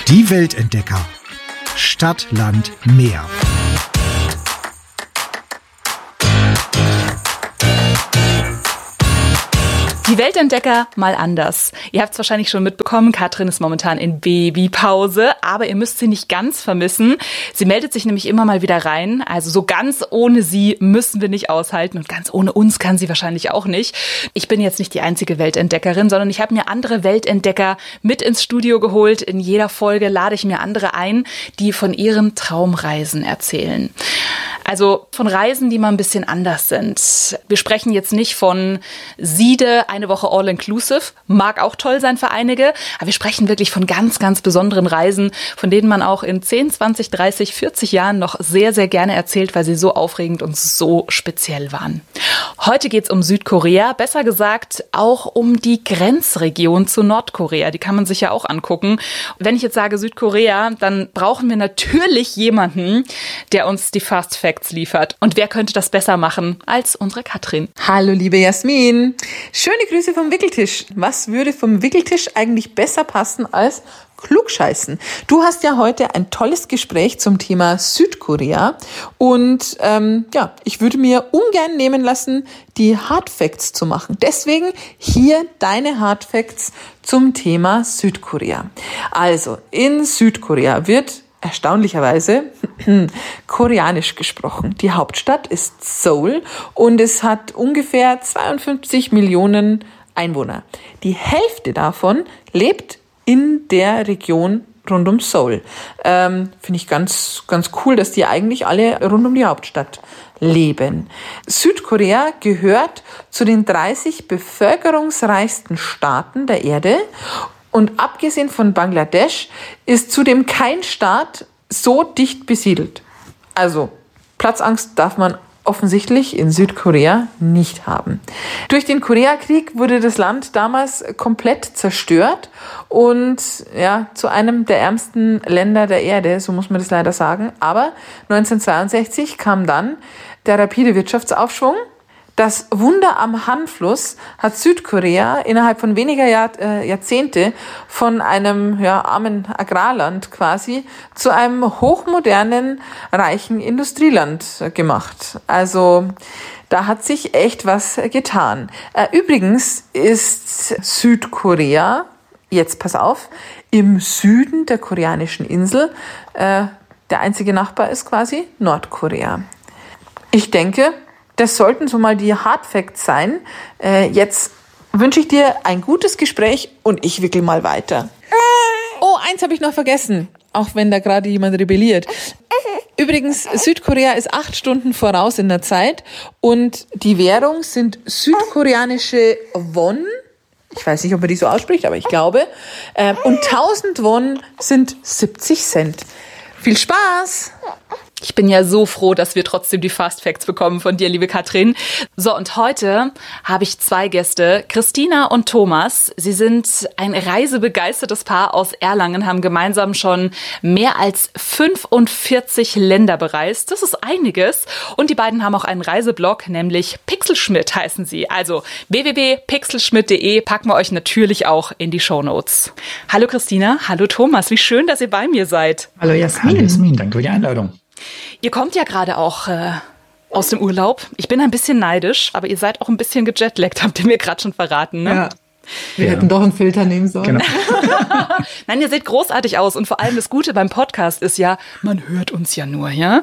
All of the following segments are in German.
Die Weltentdecker. Stadt, Land, Meer. Die Weltentdecker mal anders. Ihr habt es wahrscheinlich schon mitbekommen, Katrin ist momentan in Babypause, aber ihr müsst sie nicht ganz vermissen. Sie meldet sich nämlich immer mal wieder rein, also so ganz ohne sie müssen wir nicht aushalten und ganz ohne uns kann sie wahrscheinlich auch nicht. Ich bin jetzt nicht die einzige Weltentdeckerin, sondern ich habe mir andere Weltentdecker mit ins Studio geholt. In jeder Folge lade ich mir andere ein, die von ihren Traumreisen erzählen. Also von Reisen, die mal ein bisschen anders sind. Wir sprechen jetzt nicht von Siede, eine Woche All-Inclusive, mag auch toll sein für einige, aber wir sprechen wirklich von ganz, ganz besonderen Reisen, von denen man auch in 10, 20, 30, 40 Jahren noch sehr, sehr gerne erzählt, weil sie so aufregend und so speziell waren. Heute geht es um Südkorea, besser gesagt auch um die Grenzregion zu Nordkorea. Die kann man sich ja auch angucken. Wenn ich jetzt sage Südkorea, dann brauchen wir natürlich jemanden, der uns die Fast Facts liefert. Und wer könnte das besser machen als unsere Katrin? Hallo liebe Jasmin. Schöne Grüße vom Wickeltisch. Was würde vom Wickeltisch eigentlich besser passen als Klugscheißen? Du hast ja heute ein tolles Gespräch zum Thema Südkorea und ich würde mir ungern nehmen lassen, die Hard Facts zu machen. Deswegen hier deine Hard Facts zum Thema Südkorea. Also in Südkorea wird erstaunlicherweise Koreanisch gesprochen. Die Hauptstadt ist Seoul und es hat ungefähr 52 Millionen Einwohner. Die Hälfte davon lebt in der Region rund um Seoul. Finde ich ganz, ganz cool, dass die eigentlich alle rund um die Hauptstadt leben. Südkorea gehört zu den 30 bevölkerungsreichsten Staaten der Erde. Und abgesehen von Bangladesch ist zudem kein Staat so dicht besiedelt. Also Platzangst darf man offensichtlich in Südkorea nicht haben. Durch den Koreakrieg wurde das Land damals komplett zerstört und zu einem der ärmsten Länder der Erde, so muss man das leider sagen. Aber 1962 kam dann der rapide Wirtschaftsaufschwung. Das Wunder am Han-Fluss hat Südkorea innerhalb von weniger Jahrzehnte von einem armen Agrarland quasi zu einem hochmodernen, reichen Industrieland gemacht. Also da hat sich echt was getan. Übrigens ist Südkorea, jetzt pass auf, im Süden der koreanischen Insel. Der einzige Nachbar ist quasi Nordkorea. Ich denke, das sollten so mal die Hard Facts sein. Jetzt wünsche ich dir ein gutes Gespräch und ich wickel mal weiter. Oh, eins habe ich noch vergessen, auch wenn da gerade jemand rebelliert. Übrigens, Südkorea ist 8 Stunden voraus in der Zeit und die Währung sind südkoreanische Won. Ich weiß nicht, ob man die so ausspricht, aber ich glaube. Und 1000 Won sind 70 Cent. Viel Spaß! Ich bin ja so froh, dass wir trotzdem die Fast Facts bekommen von dir, liebe Katrin. So, und heute habe ich 2 Gäste, Christina und Thomas. Sie sind ein reisebegeistertes Paar aus Erlangen, haben gemeinsam schon mehr als 45 Länder bereist. Das ist einiges. Und die beiden haben auch einen Reiseblog, nämlich Pixelschmidt heißen sie. Also www.pixelschmidt.de packen wir euch natürlich auch in die Shownotes. Hallo Christina, hallo Thomas, wie schön, dass ihr bei mir seid. Hallo Jasmin. Hallo Jasmin, danke für die Einladung. Ihr kommt ja gerade auch aus dem Urlaub. Ich bin ein bisschen neidisch, aber ihr seid auch ein bisschen gejetlaggt, habt ihr mir gerade schon verraten, ne? Ja. Wir hätten doch einen Filter nehmen sollen. Genau. Nein, ihr seht großartig aus und vor allem das Gute beim Podcast ist ja, man hört uns ja nur, ja?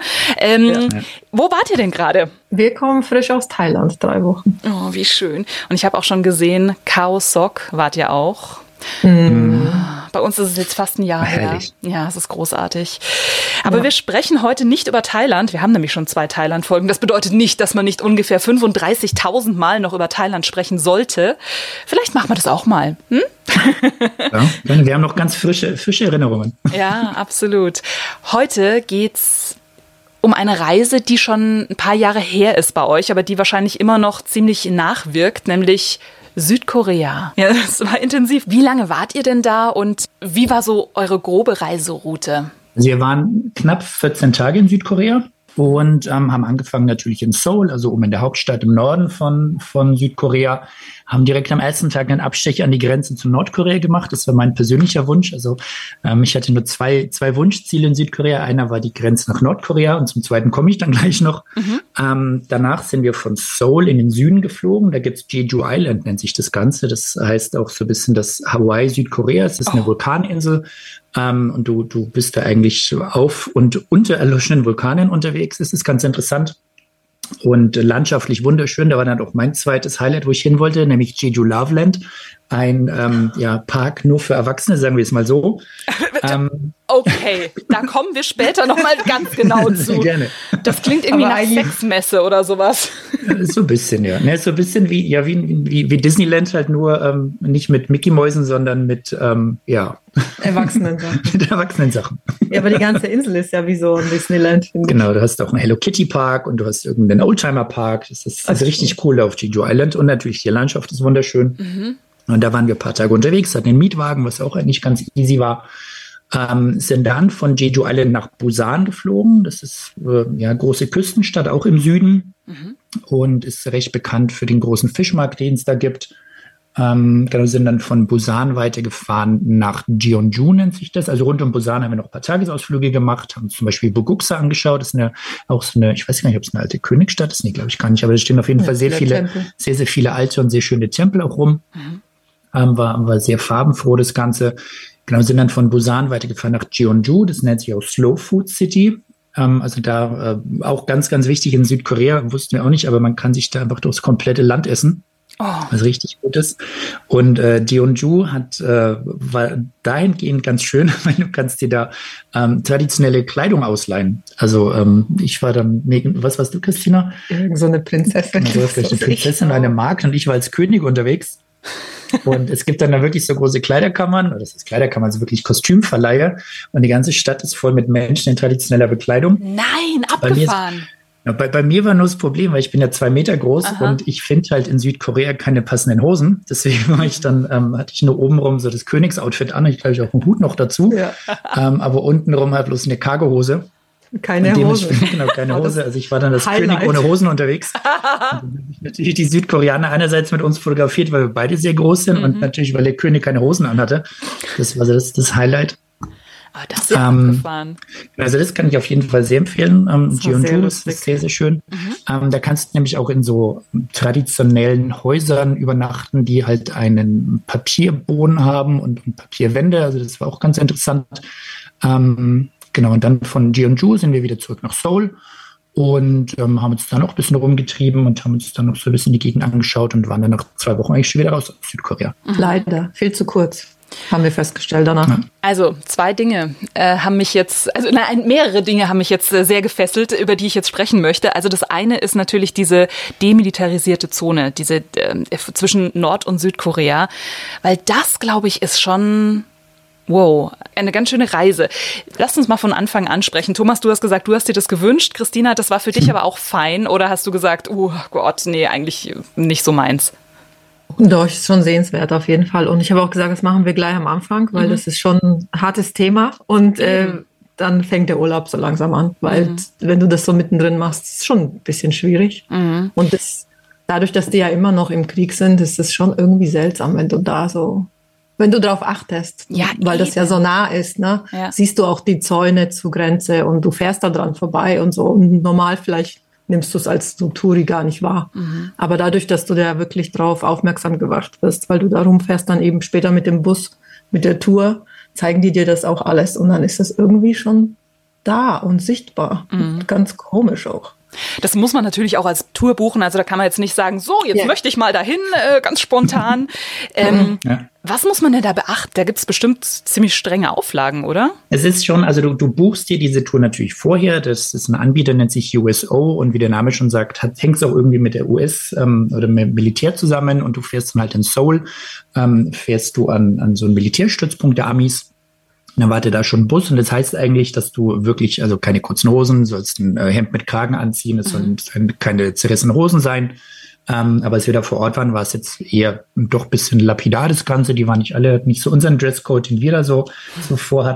Wo wart ihr denn gerade? Wir kommen frisch aus Thailand, 3 Wochen. Oh, wie schön. Und ich habe auch schon gesehen, Khao Sok wart ihr auch. Bei uns ist es jetzt fast ein Jahr her. Ja, es ist großartig. Aber wir sprechen heute nicht über Thailand. Wir haben nämlich schon 2 Thailand-Folgen. Das bedeutet nicht, dass man nicht ungefähr 35.000 Mal noch über Thailand sprechen sollte. Vielleicht machen wir das auch mal. Hm? Ja, wir haben noch ganz frische Erinnerungen. Ja, absolut. Heute geht's um eine Reise, die schon ein paar Jahre her ist bei euch, aber die wahrscheinlich immer noch ziemlich nachwirkt, nämlich Südkorea. Ja, das war intensiv. Wie lange wart ihr denn da und wie war so eure grobe Reiseroute? Wir waren knapp 14 Tage in Südkorea. Und haben angefangen natürlich in Seoul, also oben in der Hauptstadt im Norden von Südkorea, haben direkt am ersten Tag einen Abstecher an die Grenze zu Nordkorea gemacht. Das war mein persönlicher Wunsch. Also ich hatte nur zwei Wunschziele in Südkorea. Einer war die Grenze nach Nordkorea und zum zweiten komme ich dann gleich noch. Danach sind wir von Seoul in den Süden geflogen. Da gibt's Jeju Island, nennt sich das Ganze. Das heißt auch so ein bisschen das Hawaii Südkoreas. Es ist eine Vulkaninsel. Und du bist da eigentlich auf und unter erloschenen Vulkanen unterwegs. Das ist ganz interessant und landschaftlich wunderschön. Da war dann auch mein zweites Highlight, wo ich hin wollte, nämlich Jeju Loveland. Ein Park nur für Erwachsene, sagen wir es mal so. Okay, da kommen wir später nochmal ganz genau zu. Sehr gerne. Das klingt irgendwie nach Sexmesse oder sowas. So ein bisschen, ja. Ne, so ein bisschen wie Disneyland, halt nur nicht mit Mickey-Mäusen, sondern mit Erwachsenen-Sachen. mit Erwachsenen-Sachen. Ja, aber die ganze Insel ist ja wie so ein Disneyland. Genau, du hast auch einen Hello Kitty Park und du hast irgendeinen Oldtimer Park. Das ist richtig cool da auf Jeju Island und natürlich die Landschaft ist wunderschön. Und da waren wir ein paar Tage unterwegs, hatten einen Mietwagen, was auch eigentlich ganz easy war. Sind dann von Jeju Island nach Busan geflogen. Das ist große Küstenstadt, auch im Süden. Und ist recht bekannt für den großen Fischmarkt, den es da gibt. Sind dann von Busan weitergefahren nach Jeonju, nennt sich das. Also rund um Busan haben wir noch ein paar Tagesausflüge gemacht, haben zum Beispiel Boguksa angeschaut. Das ist auch so eine, ich weiß gar nicht, ob es eine alte Königstadt ist. Nee, glaube ich gar nicht. Aber da stehen auf jeden Fall sehr viele alte und sehr schöne Tempel auch rum. War sehr farbenfroh, das Ganze. Genau, sind dann von Busan weitergefahren nach Jeonju. Das nennt sich auch Slow Food City. Also da auch ganz, ganz wichtig in Südkorea, wussten wir auch nicht, aber man kann sich da einfach durchs komplette Land essen. Was richtig gut ist. Und Jeonju war dahingehend ganz schön, weil du kannst dir da traditionelle Kleidung ausleihen. Also ich war dann, was warst du, Christina? So eine Prinzessin. Du warst eine Prinzessin in einem Markt und ich war als König unterwegs. Und es gibt dann da wirklich so große Kleiderkammern, oder das ist Kleiderkammern, also wirklich Kostümverleihe. Und die ganze Stadt ist voll mit Menschen in traditioneller Bekleidung. Nein, abgefahren. Bei mir war nur das Problem, weil ich bin ja 2 Meter groß und ich finde halt in Südkorea keine passenden Hosen. Deswegen war ich dann, hatte ich nur obenrum so das Königsoutfit an. Ich glaube, ich auch einen Hut noch dazu. Ja. Aber untenrum halt bloß eine Cargohose. Keine Hose. Genau, keine Hose. Also ich war dann das Highlight. König ohne Hosen unterwegs. Und natürlich die Südkoreaner einerseits mit uns fotografiert, weil wir beide sehr groß sind und natürlich, weil der König keine Hosen anhatte. Das war so das Highlight. Aber das ist ja abgefahren. Also das kann ich auf jeden Fall sehr empfehlen. Jeonju ist sehr, sehr schön. Da kannst du nämlich auch in so traditionellen Häusern übernachten, die halt einen Papierboden haben und Papierwände. Also das war auch ganz interessant. Genau, und dann von Jeonju sind wir wieder zurück nach Seoul und haben uns dann auch ein bisschen rumgetrieben und haben uns dann noch so ein bisschen die Gegend angeschaut und waren dann nach 2 Wochen eigentlich schon wieder raus aus Südkorea. Leider, viel zu kurz. Haben wir festgestellt danach. Ja. Also 2 Dinge mehrere Dinge haben mich jetzt sehr gefesselt, über die ich jetzt sprechen möchte. Also das eine ist natürlich diese demilitarisierte Zone, diese zwischen Nord- und Südkorea, weil das, glaube ich, ist schon... Wow, eine ganz schöne Reise. Lass uns mal von Anfang an sprechen. Thomas, du hast gesagt, du hast dir das gewünscht. Christina, das war für dich aber auch fein. Oder hast du gesagt, oh Gott, nee, eigentlich nicht so meins? Doch, ist schon sehenswert auf jeden Fall. Und ich habe auch gesagt, das machen wir gleich am Anfang, weil das ist schon ein hartes Thema. Und dann fängt der Urlaub so langsam an. Weil wenn du das so mittendrin machst, ist es schon ein bisschen schwierig. Und dadurch, dass die ja immer noch im Krieg sind, ist es schon irgendwie seltsam, wenn du darauf achtest, weil das ja so nah ist, ne? Ja. Siehst du auch die Zäune zur Grenze und du fährst da dran vorbei und so. Und normal vielleicht nimmst du es als Touri gar nicht wahr. Aber dadurch, dass du da wirklich drauf aufmerksam gemacht wirst, weil du da rumfährst, dann eben später mit dem Bus, mit der Tour, zeigen die dir das auch alles. Und dann ist das irgendwie schon da und sichtbar. Und ganz komisch auch. Das muss man natürlich auch als Tour buchen. Also da kann man jetzt nicht sagen, so, jetzt möchte ich mal dahin, ganz spontan. Was muss man denn da beachten? Da gibt es bestimmt ziemlich strenge Auflagen, oder? Es ist schon, also du buchst dir diese Tour natürlich vorher. Das ist ein Anbieter, nennt sich USO. Und wie der Name schon sagt, hängt es auch irgendwie mit der US- oder mit dem Militär zusammen. Und du fährst dann halt in Seoul, fährst du an so einen Militärstützpunkt der Amis. Dann wartet da schon ein Bus und das heißt eigentlich, dass du wirklich, also keine kurzen Hosen, sollst ein Hemd mit Kragen anziehen, es sollen keine zerrissenen Hosen sein. Aber als wir da vor Ort waren, war es jetzt eher doch ein bisschen lapidar, das Ganze. Die waren nicht alle, nicht so unseren Dresscode, den wir da so vorhatten.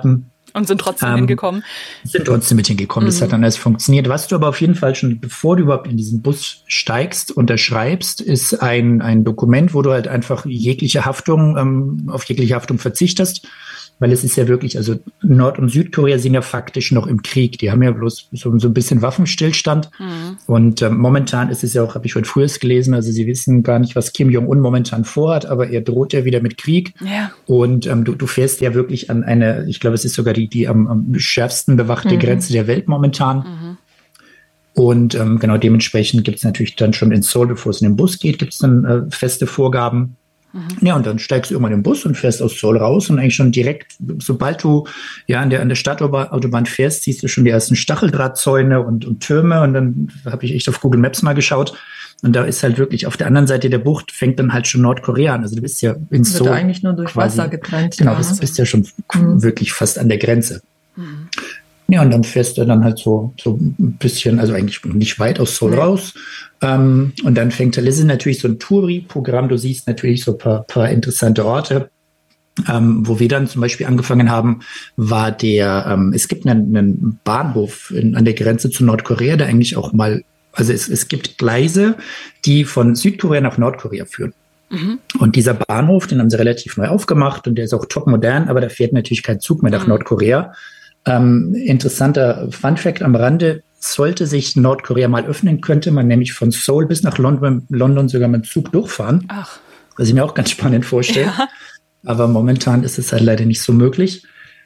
Und sind trotzdem hingekommen. Sind trotzdem mit hingekommen. Das hat dann alles funktioniert. Was du aber auf jeden Fall schon, bevor du überhaupt in diesen Bus steigst, unterschreibst, ist ein Dokument, wo du halt einfach auf jegliche Haftung verzichtest. Weil es ist ja wirklich, also Nord- und Südkorea sind ja faktisch noch im Krieg. Die haben ja bloß so ein bisschen Waffenstillstand. Und momentan ist es ja auch, habe ich heute früher gelesen, also sie wissen gar nicht, was Kim Jong-un momentan vorhat, aber er droht ja wieder mit Krieg. Ja. Und du fährst ja wirklich an eine, ich glaube, es ist sogar die am schärfsten bewachte Grenze der Welt momentan. Und genau dementsprechend gibt es natürlich dann schon in Seoul, bevor es in den Bus geht, gibt es dann feste Vorgaben. Ja, und dann steigst du irgendwann in den Bus und fährst aus Seoul raus und eigentlich schon direkt, sobald du ja an der Stadtautobahn fährst, siehst du schon die ersten Stacheldrahtzäune und Türme und dann habe ich echt auf Google Maps mal geschaut und da ist halt wirklich auf der anderen Seite der Bucht fängt dann halt schon Nordkorea an. Also du bist ja in Seoul. Wird eigentlich nur durch Wasser getrennt. Genau, du bist ja schon wirklich fast an der Grenze. Ja, und dann fährst du dann halt so ein bisschen, also eigentlich nicht weit aus Seoul raus. Und dann das ist natürlich so ein Touri-Programm. Du siehst natürlich so ein paar interessante Orte. Wo wir dann zum Beispiel angefangen haben, war es gibt einen Bahnhof an der Grenze zu Nordkorea, der eigentlich auch mal, also es gibt Gleise, die von Südkorea nach Nordkorea führen. Und dieser Bahnhof, den haben sie relativ neu aufgemacht und der ist auch top modern, aber da fährt natürlich kein Zug mehr nach Nordkorea. Interessanter Funfact am Rande: Sollte sich Nordkorea mal öffnen, könnte man nämlich von Seoul bis nach London sogar mit dem Zug durchfahren. Ach. Was ich mir auch ganz spannend vorstelle. Ja. Aber momentan ist es halt leider nicht so möglich.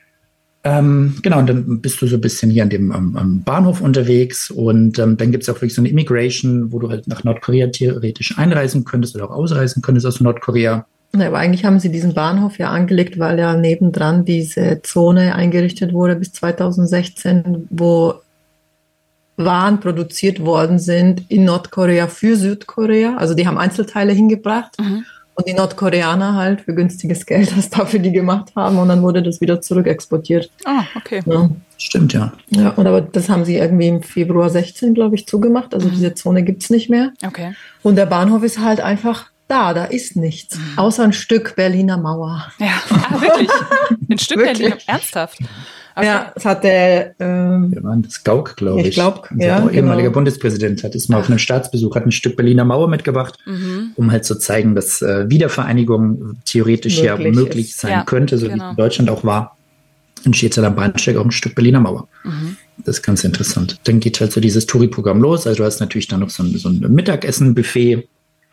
Genau, und dann bist du so ein bisschen hier an dem am Bahnhof unterwegs und dann gibt es auch wirklich so eine Immigration, wo du halt nach Nordkorea theoretisch einreisen könntest oder auch ausreisen könntest aus Nordkorea. Ja, aber eigentlich haben sie diesen Bahnhof ja angelegt, weil ja nebendran diese Zone eingerichtet wurde bis 2016, wo Waren produziert worden sind in Nordkorea für Südkorea. Also die haben Einzelteile hingebracht und die Nordkoreaner halt für günstiges Geld das dafür die gemacht haben und dann wurde das wieder zurückexportiert. Ah, okay. Ja. Stimmt, ja. Ja, und aber das haben sie irgendwie im Februar 16, glaube ich, zugemacht. Also diese Zone gibt's nicht mehr. Okay. Und der Bahnhof ist halt einfach da ist nichts. Außer ein Stück Berliner Mauer. Ja, wirklich? Ein Stück Berliner, ernsthaft? Okay. Ja, das hat der... Wir waren das Gauck, glaube ich. Ich glaube, ja. Unser ehemaliger Bundespräsident hat es mal auf einem Staatsbesuch, hat ein Stück Berliner Mauer mitgebracht, um halt zu zeigen, dass Wiedervereinigung theoretisch möglich sein könnte, so wie es in Deutschland auch war. Dann steht halt am Bahnsteig auch ein Stück Berliner Mauer. Das ist ganz interessant. Dann geht halt so dieses Touri-Programm los. Also du hast natürlich dann noch so ein Mittagessen-Buffet.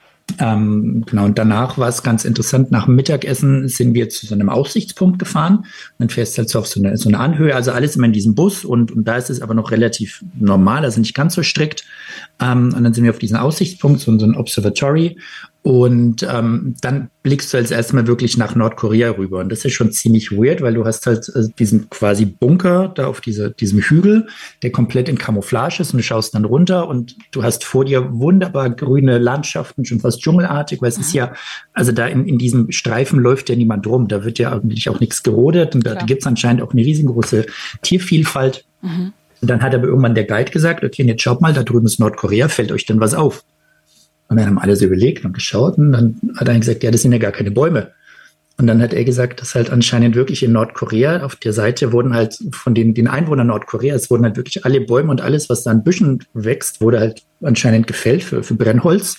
Genau, und danach war es ganz interessant. Nach dem Mittagessen sind wir zu so einem Aussichtspunkt gefahren. Dann fährst du halt so auf so eine Anhöhe, also alles immer in diesem Bus und da ist es aber noch relativ normal, also nicht ganz so strikt. Und dann sind wir auf diesen Aussichtspunkt, so ein Observatory. Und dann blickst du als erstmal wirklich nach Nordkorea rüber. Und das ist schon ziemlich weird, weil du hast halt diesen quasi Bunker da auf diesem Hügel, der komplett in Camouflage ist und du schaust dann runter und du hast vor dir wunderbar grüne Landschaften, schon fast dschungelartig, weil es ist ja, also da in diesem Streifen läuft ja niemand rum. Da wird ja eigentlich auch nichts gerodet und da gibt es anscheinend auch eine riesengroße Tiervielfalt. Und dann hat aber irgendwann der Guide gesagt, okay, jetzt schaut mal, da drüben ist Nordkorea, fällt euch denn was auf? Und dann haben alle so überlegt und geschaut und dann hat er gesagt, ja, das sind ja gar keine Bäume. Und dann hat er gesagt, dass halt anscheinend wirklich in Nordkorea auf der Seite wurden halt von den Einwohnern Nordkoreas wurden halt wirklich alle Bäume und alles, was da an Büschen wächst, wurde halt anscheinend gefällt für Brennholz.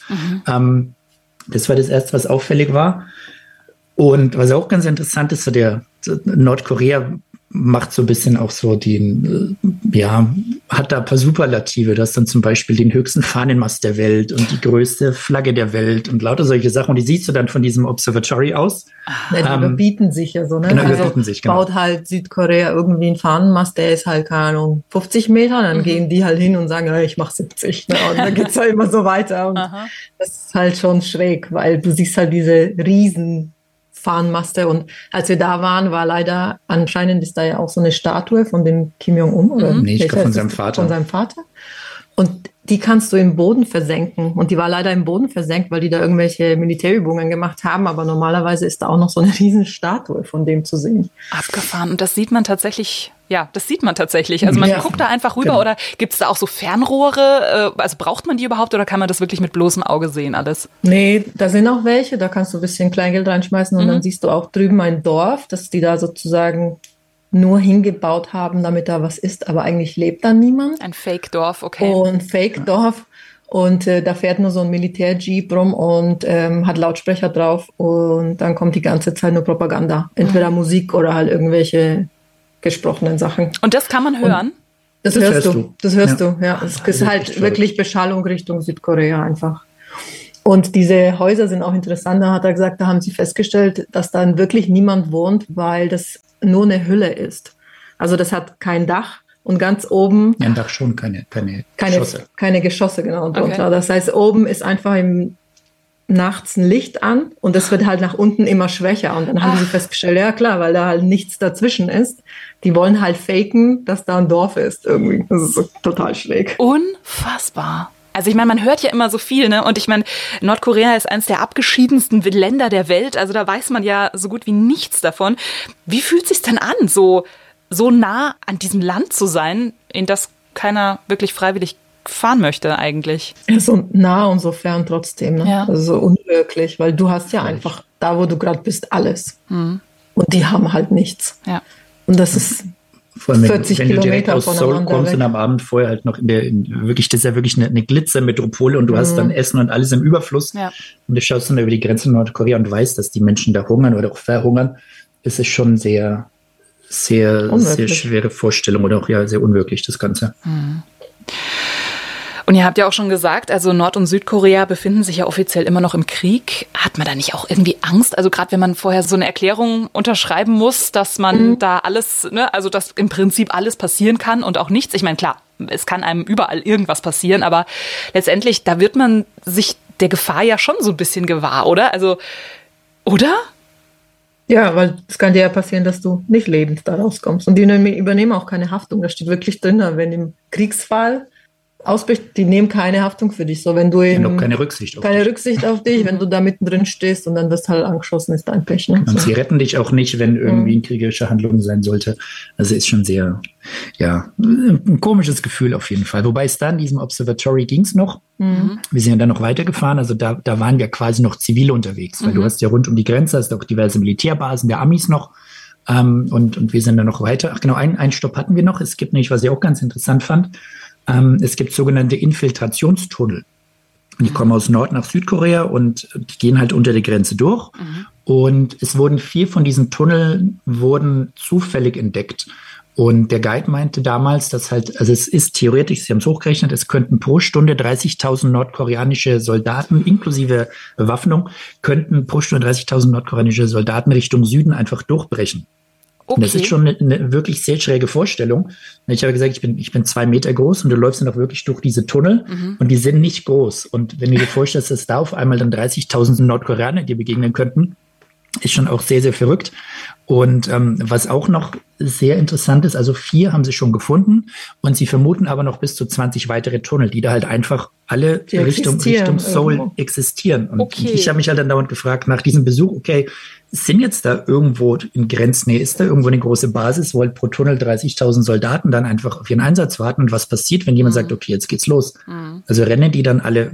Das war das Erste, was auffällig war. Und was auch ganz interessant ist, so der Nordkorea macht so ein bisschen auch so hat da ein paar Superlative. Du hast dann zum Beispiel den höchsten Fahnenmast der Welt und die größte Flagge der Welt und lauter solche Sachen. Und die siehst du dann von diesem Observatory aus. Ja, die überbieten sich ja so, ne? Genau, überbieten sich, genau. Baut halt Südkorea irgendwie einen Fahnenmast, der ist halt, keine Ahnung, 50 Meter. Dann gehen die halt hin und sagen, hey, ich mach 70. Ne? Und dann geht's halt immer so weiter. Und das ist halt schon schräg, weil du siehst halt diese riesen Fahnenmaste und als wir da waren, war leider, anscheinend ist da ja auch so eine Statue von dem Kim Jong-un oder nee, ich glaube von seinem Vater. Von seinem Vater. Und die kannst du im Boden versenken und die war leider im Boden versenkt, weil die da irgendwelche Militärübungen gemacht haben, aber normalerweise ist da auch noch so eine riesen Statue von dem zu sehen. Abgefahren und das sieht man tatsächlich, also man guckt da einfach rüber oder gibt es da auch so Fernrohre, also braucht man die überhaupt oder kann man das wirklich mit bloßem Auge sehen alles? Nee, da sind auch welche, da kannst du ein bisschen Kleingeld reinschmeißen und dann siehst du auch drüben ein Dorf, dass die da sozusagen nur hingebaut haben, damit da was ist, aber eigentlich lebt da niemand. Ein Fake-Dorf, okay. Und Fake-Dorf. Und da fährt nur so ein Militär-Jeep rum und hat Lautsprecher drauf und dann kommt die ganze Zeit nur Propaganda. Entweder Musik oder halt irgendwelche gesprochenen Sachen. Und das kann man hören? Und das hörst du. Das hörst du, ja. Es ist halt wirklich Beschallung Richtung Südkorea einfach. Und diese Häuser sind auch interessant. Da hat er gesagt, da haben sie festgestellt, dass dann wirklich niemand wohnt, weil das nur eine Hülle ist. Also das hat kein Dach und ganz oben... Ja, ein Dach schon, keine Geschosse. Keine Geschosse, genau, drunter. Okay. Das heißt, oben ist einfach nachts ein Licht an und das wird halt nach unten immer schwächer. Und dann haben sie festgestellt, ja klar, weil da halt nichts dazwischen ist. Die wollen halt faken, dass da ein Dorf ist irgendwie. Das ist so total schräg. Unfassbar. Also ich meine, man hört ja immer so viel, ne? Und ich meine, Nordkorea ist eines der abgeschiedensten Länder der Welt. Also da weiß man ja so gut wie nichts davon. Wie fühlt es sich denn an, so nah an diesem Land zu sein, in das keiner wirklich freiwillig fahren möchte eigentlich? Ja, so nah und so fern trotzdem. Ne? Ja. Also so unwirklich, weil du hast ja einfach da, wo du gerade bist, alles. Und die haben halt nichts. Ja. Und das ist... Vor allem, 40 wenn du direkt Kilometer aus Seoul kommst weg. und am Abend vorher halt noch wirklich, das ist ja wirklich eine Glitzermetropole und du hast dann Essen und alles im Überfluss. Ja. Und du schaust dann über die Grenze in Nordkorea und weißt, dass die Menschen da hungern oder auch verhungern. Es ist schon sehr, sehr, sehr schwere Vorstellung oder auch ja sehr unwirklich, das Ganze. Und ihr habt ja auch schon gesagt, also Nord- und Südkorea befinden sich ja offiziell immer noch im Krieg. Hat man da nicht auch irgendwie Angst? Also gerade wenn man vorher so eine Erklärung unterschreiben muss, dass man da alles, ne, also dass im Prinzip alles passieren kann und auch nichts. Ich meine, klar, es kann einem überall irgendwas passieren, aber letztendlich, da wird man sich der Gefahr ja schon so ein bisschen gewahr, oder? Also, oder? Ja, weil es kann dir ja passieren, dass du nicht lebend da rauskommst. Und die übernehmen auch keine Haftung. Da steht wirklich drin, wenn im Kriegsfall ausbricht, die nehmen keine Haftung für dich. So, wenn du eben noch keine Rücksicht auf dich, wenn du da mittendrin stehst und dann wirst halt angeschossen, ist dein Pech. Ne? Und sie retten dich auch nicht, wenn irgendwie eine kriegerische Handlung sein sollte. Also ist schon sehr, ja, ein komisches Gefühl auf jeden Fall. Wobei es da in diesem Observatory ging es noch. Wir sind ja dann noch weitergefahren. Also da waren wir quasi noch zivil unterwegs, weil du hast ja rund um die Grenze, hast auch diverse Militärbasen der Amis noch. Und wir sind dann noch weiter. Ach genau, einen Stopp hatten wir noch. Es gibt nämlich, was ich auch ganz interessant fand, es gibt sogenannte Infiltrationstunnel. Die kommen aus Nord- nach Südkorea und die gehen halt unter der Grenze durch. Und es wurden 4 von diesen Tunneln zufällig entdeckt. Und der Guide meinte damals, dass halt, also es ist theoretisch, sie haben es hochgerechnet, es könnten pro Stunde 30.000 nordkoreanische Soldaten inklusive Bewaffnung, könnten pro Stunde 30.000 nordkoreanische Soldaten Richtung Süden einfach durchbrechen. Okay. Das ist schon eine wirklich sehr schräge Vorstellung. Ich habe gesagt, ich bin 2 Meter groß und du läufst dann auch wirklich durch diese Tunnel und die sind nicht groß. Und wenn du dir vorstellst, dass da auf einmal dann 30.000 Nordkoreaner dir begegnen könnten, ist schon auch sehr, sehr verrückt. Und was auch noch sehr interessant ist, also 4 haben sie schon gefunden und sie vermuten aber noch bis zu 20 weitere Tunnel, die da halt einfach alle Richtung Seoul existieren. Und ich habe mich halt dann dauernd gefragt nach diesem Besuch, okay, sind jetzt da irgendwo in Grenznähe, ist da irgendwo eine große Basis, wo halt pro Tunnel 30.000 Soldaten dann einfach auf ihren Einsatz warten und was passiert, wenn jemand sagt, okay, jetzt geht's los? Also rennen die dann alle,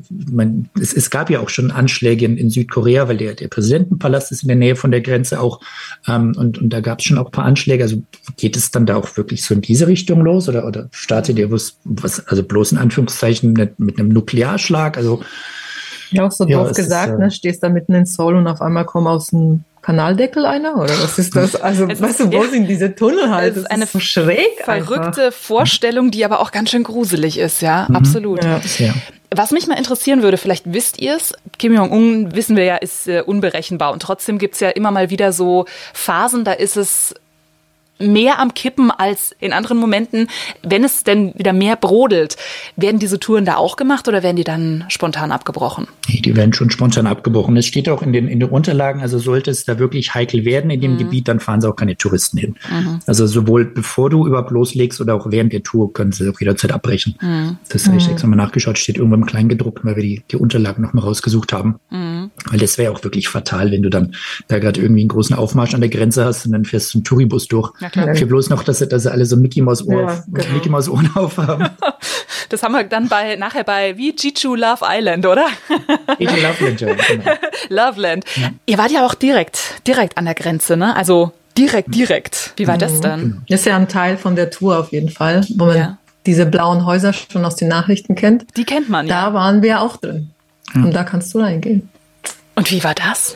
es gab ja auch schon Anschläge in Südkorea, weil der Präsidentenpalast ist in der Nähe von der Grenze auch und da gab es schon auch ein paar Anschläge, also geht es dann da auch wirklich so in diese Richtung los oder startet ihr was, also bloß in Anführungszeichen mit einem Nuklearschlag, also ja, auch so doof gesagt, ne? Stehst da mitten in Seoul und auf einmal kommt aus dem Kanaldeckel einer? Oder was ist das? Also, weißt du, wo sind diese Tunnel halt? Das ist eine so schräg verrückte einfach. Vorstellung, die aber auch ganz schön gruselig ist, ja, absolut. Ja. Was mich mal interessieren würde, vielleicht wisst ihr es, Kim Jong-un, wissen wir ja, ist unberechenbar und trotzdem gibt's ja immer mal wieder so Phasen, da ist es mehr am Kippen als in anderen Momenten. Wenn es denn wieder mehr brodelt, werden diese Touren da auch gemacht oder werden die dann spontan abgebrochen? Die werden schon spontan abgebrochen. Es steht auch in den Unterlagen, also sollte es da wirklich heikel werden in dem Gebiet, dann fahren sie auch keine Touristen hin. Also sowohl bevor du überhaupt loslegst oder auch während der Tour können sie auch jederzeit abbrechen. Das habe ich extra mal nachgeschaut, steht irgendwo im Kleingedruckten, weil wir die Unterlagen nochmal rausgesucht haben. Weil das wäre auch wirklich fatal, wenn du dann da gerade irgendwie einen großen Aufmarsch an der Grenze hast und dann fährst du einen Touribus durch. Ja, für bloß noch, dass sie alle so Mickey Maus Ohren aufhaben. Das haben wir dann nachher bei wie Jeju Love Island, oder? Jeju Loveland, ja, genau. Loveland. Ja. Ihr wart ja auch direkt an der Grenze, ne? Also Direkt. Wie war das dann? Das ist ja ein Teil von der Tour auf jeden Fall, wo man diese blauen Häuser schon aus den Nachrichten kennt. Die kennt man, ja. Da waren wir auch drin. Und da kannst du reingehen. Und wie war das?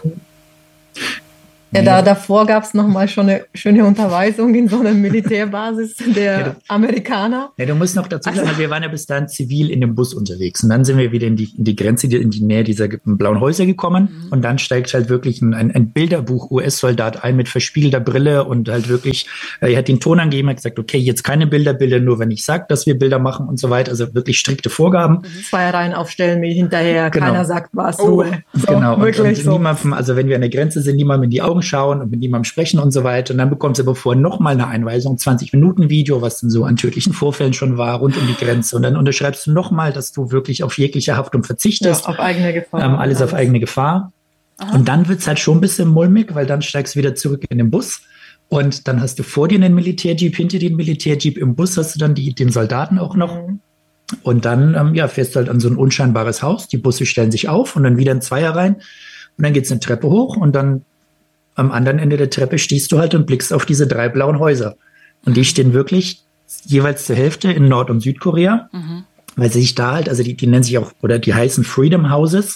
Ja, davor gab es nochmal schon eine schöne Unterweisung in so einer Militärbasis der Amerikaner. Ja, du musst noch dazu sagen, wir waren ja bis dahin zivil in dem Bus unterwegs. Und dann sind wir wieder in die Grenze, in die Nähe dieser blauen Häuser gekommen. Und dann steigt halt wirklich ein Bilderbuch-US-Soldat ein mit verspiegelter Brille und halt wirklich, er hat den Ton angegeben, hat gesagt, okay, jetzt keine Bilder nur, wenn ich sage, dass wir Bilder machen und so weiter. Also wirklich strikte Vorgaben. 2 Reihen aufstellen, mir hinterher, keiner sagt was. Ruhe. So, genau. Wirklich und niemandem, also wenn wir an der Grenze sind, niemandem in die Augen schauen und mit niemandem sprechen und so weiter. Und dann bekommst du aber vorher nochmal eine Einweisung, 20-Minuten-Video, was dann so an tödlichen Vorfällen schon war, rund um die Grenze. Und dann unterschreibst du nochmal, dass du wirklich auf jegliche Haftung verzichtest. Ja, auf eigene Gefahr. Alles auf eigene Gefahr. Aha. Und dann wird es halt schon ein bisschen mulmig, weil dann steigst du wieder zurück in den Bus. Und dann hast du vor dir einen Militärjeep, hinter dir einen Militärjeep, im Bus hast du dann den Soldaten auch noch. Und dann fährst du halt an so ein unscheinbares Haus. Die Busse stellen sich auf und dann wieder in Zweier rein. Und dann geht es eine Treppe hoch und dann am anderen Ende der Treppe stehst du halt und blickst auf diese 3 blauen Häuser. Und die stehen wirklich jeweils zur Hälfte in Nord- und Südkorea, weil sich da halt, also die nennen sich auch, oder die heißen Freedom Houses,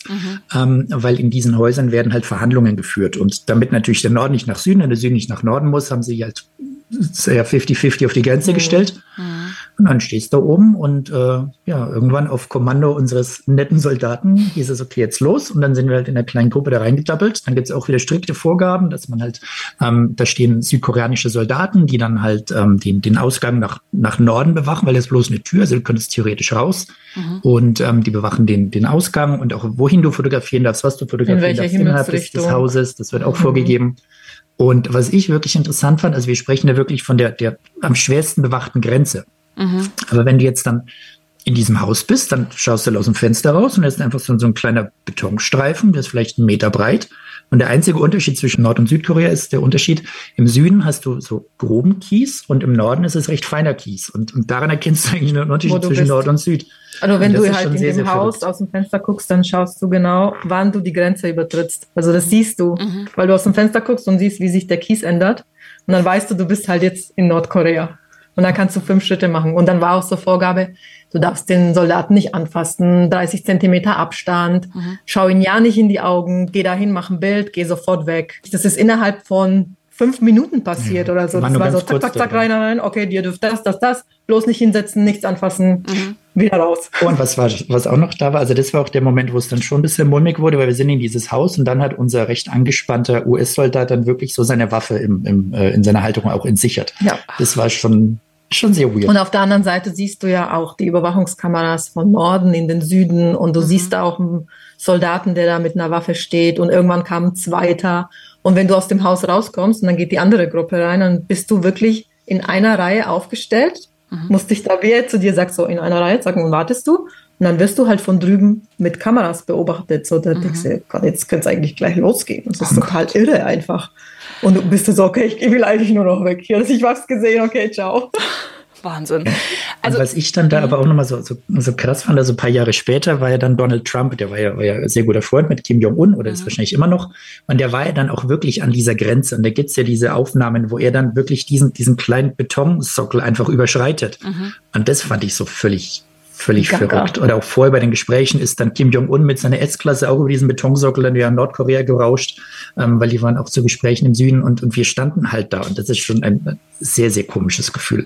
weil in diesen Häusern werden halt Verhandlungen geführt. Und damit natürlich der Norden nicht nach Süden und der Süden nicht nach Norden muss, haben sie halt 50-50 auf die Grenze gestellt. Und dann stehst du da oben und irgendwann auf Kommando unseres netten Soldaten hieß es, okay, jetzt los. Und dann sind wir halt in einer kleinen Gruppe da reingedappelt. Dann gibt es auch wieder strikte Vorgaben, dass man halt, da stehen südkoreanische Soldaten, die dann halt den Ausgang nach Norden bewachen, weil das ist bloß eine Tür, also du könntest theoretisch raus. Und die bewachen den Ausgang und auch wohin du fotografieren darfst, was du fotografieren darfst innerhalb des Hauses. Das wird auch vorgegeben. Und was ich wirklich interessant fand, also wir sprechen da wirklich von der am schwersten bewachten Grenze. Aber wenn du jetzt dann in diesem Haus bist, dann schaust du aus dem Fenster raus und da ist einfach so ein kleiner Betonstreifen, der ist vielleicht 1 Meter breit. Und der einzige Unterschied zwischen Nord- und Südkorea ist der Unterschied, im Süden hast du so groben Kies und im Norden ist es recht feiner Kies. Und daran erkennst du eigentlich einen Unterschied zwischen Nord und Süd. Also wenn du halt in dem Haus aus dem Fenster guckst, dann schaust du genau, wann du die Grenze übertrittst. Also das siehst du, weil du aus dem Fenster guckst und siehst, wie sich der Kies ändert. Und dann weißt du bist halt jetzt in Nordkorea. Und dann kannst du 5 Schritte machen. Und dann war auch so Vorgabe, du darfst den Soldaten nicht anfassen, 30 Zentimeter Abstand, schau ihn ja nicht in die Augen, geh dahin, mach ein Bild, geh sofort weg. Das ist innerhalb von 5 Minuten passiert oder so. Das war so zack, zack, zack, rein, okay, dir dürft das, bloß nicht hinsetzen, nichts anfassen, wieder raus. Und was auch noch da war, also das war auch der Moment, wo es dann schon ein bisschen mulmig wurde, weil wir sind in dieses Haus und dann hat unser recht angespannter US-Soldat dann wirklich so seine Waffe in seiner Haltung auch entsichert. Ja. Das war schon sehr weird. Und auf der anderen Seite siehst du ja auch die Überwachungskameras von Norden in den Süden und du siehst da auch einen Soldaten, der da mit einer Waffe steht und irgendwann kam ein zweiter. Und wenn du aus dem Haus rauskommst und dann geht die andere Gruppe rein, dann bist du wirklich in einer Reihe aufgestellt, musst dich da, wie er zu dir sagt, so in einer Reihe, sagen, wartest du. Und dann wirst du halt von drüben mit Kameras beobachtet. So, da denkst du, Gott, jetzt könnte es eigentlich gleich losgehen. Das ist total irre einfach. Und du bist so, okay, ich will eigentlich nur noch weg. Hier, ich was gesehen, okay, ciao. Wahnsinn. Also, was ich dann da aber auch nochmal so krass fand, also ein paar Jahre später war ja dann Donald Trump, der war ja sehr guter Freund mit Kim Jong-un oder ist wahrscheinlich immer noch. Und der war ja dann auch wirklich an dieser Grenze. Und da gibt's ja diese Aufnahmen, wo er dann wirklich diesen kleinen Betonsockel einfach überschreitet. Und das fand ich so völlig verrückt. Oder auch vorher bei den Gesprächen ist dann Kim Jong-un mit seiner S-Klasse auch über diesen Betonsockel dann wieder in Nordkorea gerauscht, weil die waren auch zu Gesprächen im Süden und wir standen halt da. Und das ist schon ein sehr, sehr komisches Gefühl.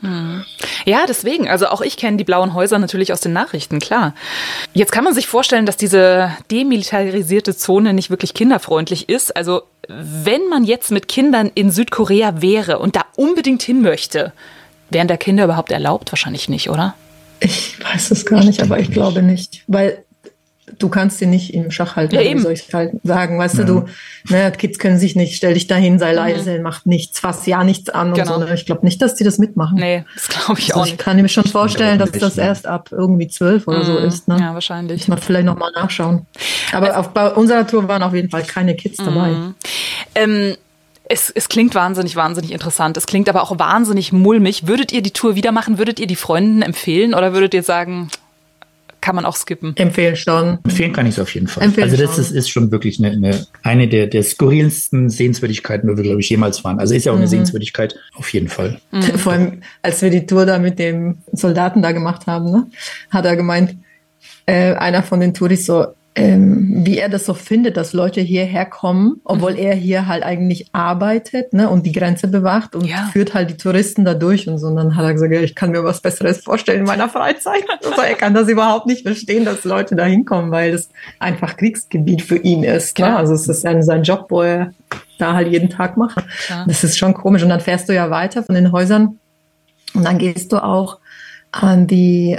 Ja, deswegen. Also auch ich kenne die blauen Häuser natürlich aus den Nachrichten, klar. Jetzt kann man sich vorstellen, dass diese demilitarisierte Zone nicht wirklich kinderfreundlich ist. Also wenn man jetzt mit Kindern in Südkorea wäre und da unbedingt hin möchte, wären da Kinder überhaupt erlaubt? Wahrscheinlich nicht, oder? Ich weiß es gar nicht, aber ich glaube nicht, weil du kannst sie nicht im Schach halten, ja, eben. Wie soll ich sagen, weißt du, Kids können sich nicht, stell dich dahin, sei leise, mach nichts, fass ja nichts an und so. Ne? Ich glaube nicht, dass die das mitmachen. Nee, das glaube ich auch nicht. Ich kann mir schon vorstellen, dass das erst ab irgendwie 12 oder so ist. Ne? Ja, wahrscheinlich. Muss man vielleicht nochmal nachschauen. Aber bei unserer Tour waren auf jeden Fall keine Kids dabei. Es klingt wahnsinnig, wahnsinnig interessant. Es klingt aber auch wahnsinnig mulmig. Würdet ihr die Tour wieder machen? Würdet ihr die Freunden empfehlen? Oder würdet ihr sagen, kann man auch skippen? Empfehlen schon. Empfehlen kann ich es auf jeden Fall. Empfehlen also das schon. ist schon wirklich eine der skurrilsten Sehenswürdigkeiten, wo wir, glaube ich, jemals waren. Also ist ja auch eine Sehenswürdigkeit, auf jeden Fall. Vor allem, als wir die Tour da mit dem Soldaten da gemacht haben, ne, hat er gemeint, einer von den Touris so, wie er das so findet, dass Leute hierher kommen, obwohl er hier halt eigentlich arbeitet, ne, und die Grenze bewacht und führt halt die Touristen da durch und so. Und dann hat er gesagt, ja, ich kann mir was Besseres vorstellen in meiner Freizeit. Also er kann das überhaupt nicht verstehen, dass Leute da hinkommen, weil das einfach Kriegsgebiet für ihn ist. Ne? Also es ist sein Job, wo er da halt jeden Tag macht. Klar. Das ist schon komisch. Und dann fährst du ja weiter von den Häusern und dann gehst du auch an die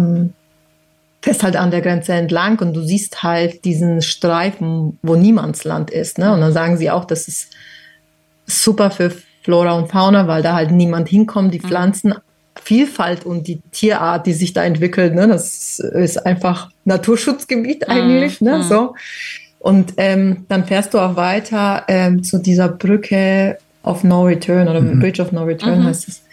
fährst halt an der Grenze entlang und du siehst halt diesen Streifen, wo Niemandsland ist. Ne? Und dann sagen sie auch, das ist super für Flora und Fauna, weil da halt niemand hinkommt. Die Pflanzenvielfalt und die Tierart, die sich da entwickelt, ne? Das ist einfach Naturschutzgebiet eigentlich. Ne? So. Und dann fährst du auch weiter zu dieser Brücke of No Return oder Bridge of No Return heißt es.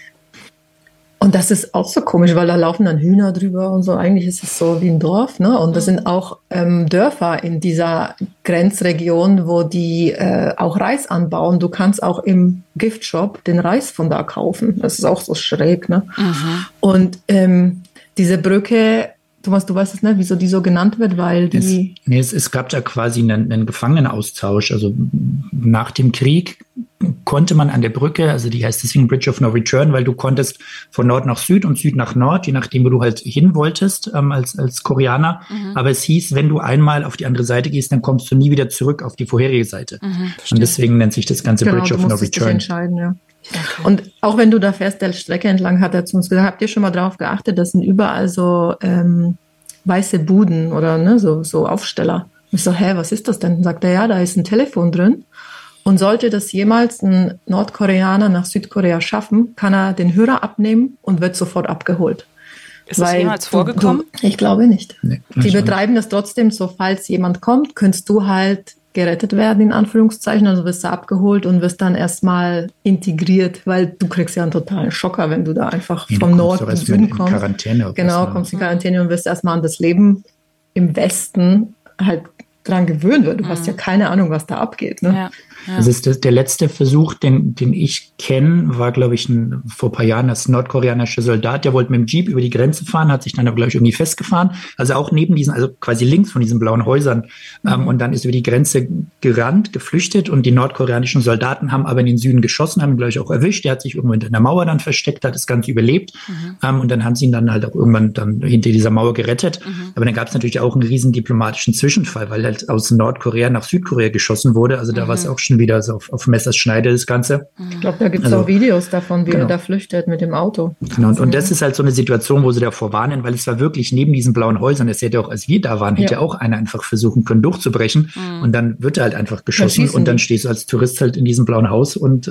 Und das ist auch so komisch, weil da laufen dann Hühner drüber und so. Eigentlich ist es so wie ein Dorf, ne? Und das sind auch Dörfer in dieser Grenzregion, wo die auch Reis anbauen. Du kannst auch im Giftshop den Reis von da kaufen. Das ist auch so schräg, ne? Und diese Brücke, Thomas, du weißt es nicht, wieso die so genannt wird, weil die... Es gab da quasi einen Gefangenenaustausch. Also nach dem Krieg konnte man an der Brücke, also die heißt deswegen Bridge of No Return, weil du konntest von Nord nach Süd und Süd nach Nord, je nachdem, wo du halt hin wolltest als Koreaner. Aber es hieß, wenn du einmal auf die andere Seite gehst, dann kommst du nie wieder zurück auf die vorherige Seite. Und deswegen nennt sich das Ganze Bridge of No Return. Dich entscheiden, ja. Okay. Und auch wenn du da fährst, der Strecke entlang, hat er zu uns gesagt, habt ihr schon mal drauf geachtet, das sind überall so weiße Buden oder ne, so Aufsteller. Und ich so, was ist das denn? Dann sagt er, ja, da ist ein Telefon drin. Und sollte das jemals ein Nordkoreaner nach Südkorea schaffen, kann er den Hörer abnehmen und wird sofort abgeholt. Ist das jemals vorgekommen? Ich glaube nicht. Nee, die betreiben das trotzdem so, falls jemand kommt, könntest du halt gerettet werden, in Anführungszeichen, also wirst du abgeholt und wirst dann erstmal integriert, weil du kriegst ja einen totalen Schocker, wenn du da einfach vom Norden in den Süden kommst. Quarantäne. Genau, kommst in Quarantäne und wirst erstmal an das Leben im Westen halt dran gewöhnt wird. Du hast ja keine Ahnung, was da abgeht. Ne? Ja. Das ist der letzte Versuch, den ich kenne, war, glaube ich, vor ein paar Jahren als nordkoreanischer Soldat, der wollte mit dem Jeep über die Grenze fahren, hat sich dann aber, glaube ich, irgendwie festgefahren. Also auch neben diesen, also quasi links von diesen blauen Häusern. Und dann ist über die Grenze gerannt, geflüchtet und die nordkoreanischen Soldaten haben aber in den Süden geschossen, haben ihn, glaube ich, auch erwischt. Der hat sich irgendwo hinter der Mauer dann versteckt, hat das Ganze überlebt. Und dann haben sie ihn dann halt auch irgendwann dann hinter dieser Mauer gerettet. Aber dann gab es natürlich auch einen riesen diplomatischen Zwischenfall, weil halt aus Nordkorea nach Südkorea geschossen wurde. Also da war es auch schon wieder so auf Messerschneide, das Ganze. Ich glaube, da gibt es auch Videos davon, wie er da flüchtet mit dem Auto. Genau, und das ist halt so eine Situation, wo sie davor warnen, weil es war wirklich neben diesen blauen Häusern, es hätte auch, als wir da waren, hätte auch einer einfach versuchen können, durchzubrechen. Und dann wird er halt einfach geschossen und dann stehst du als Tourist halt in diesem blauen Haus und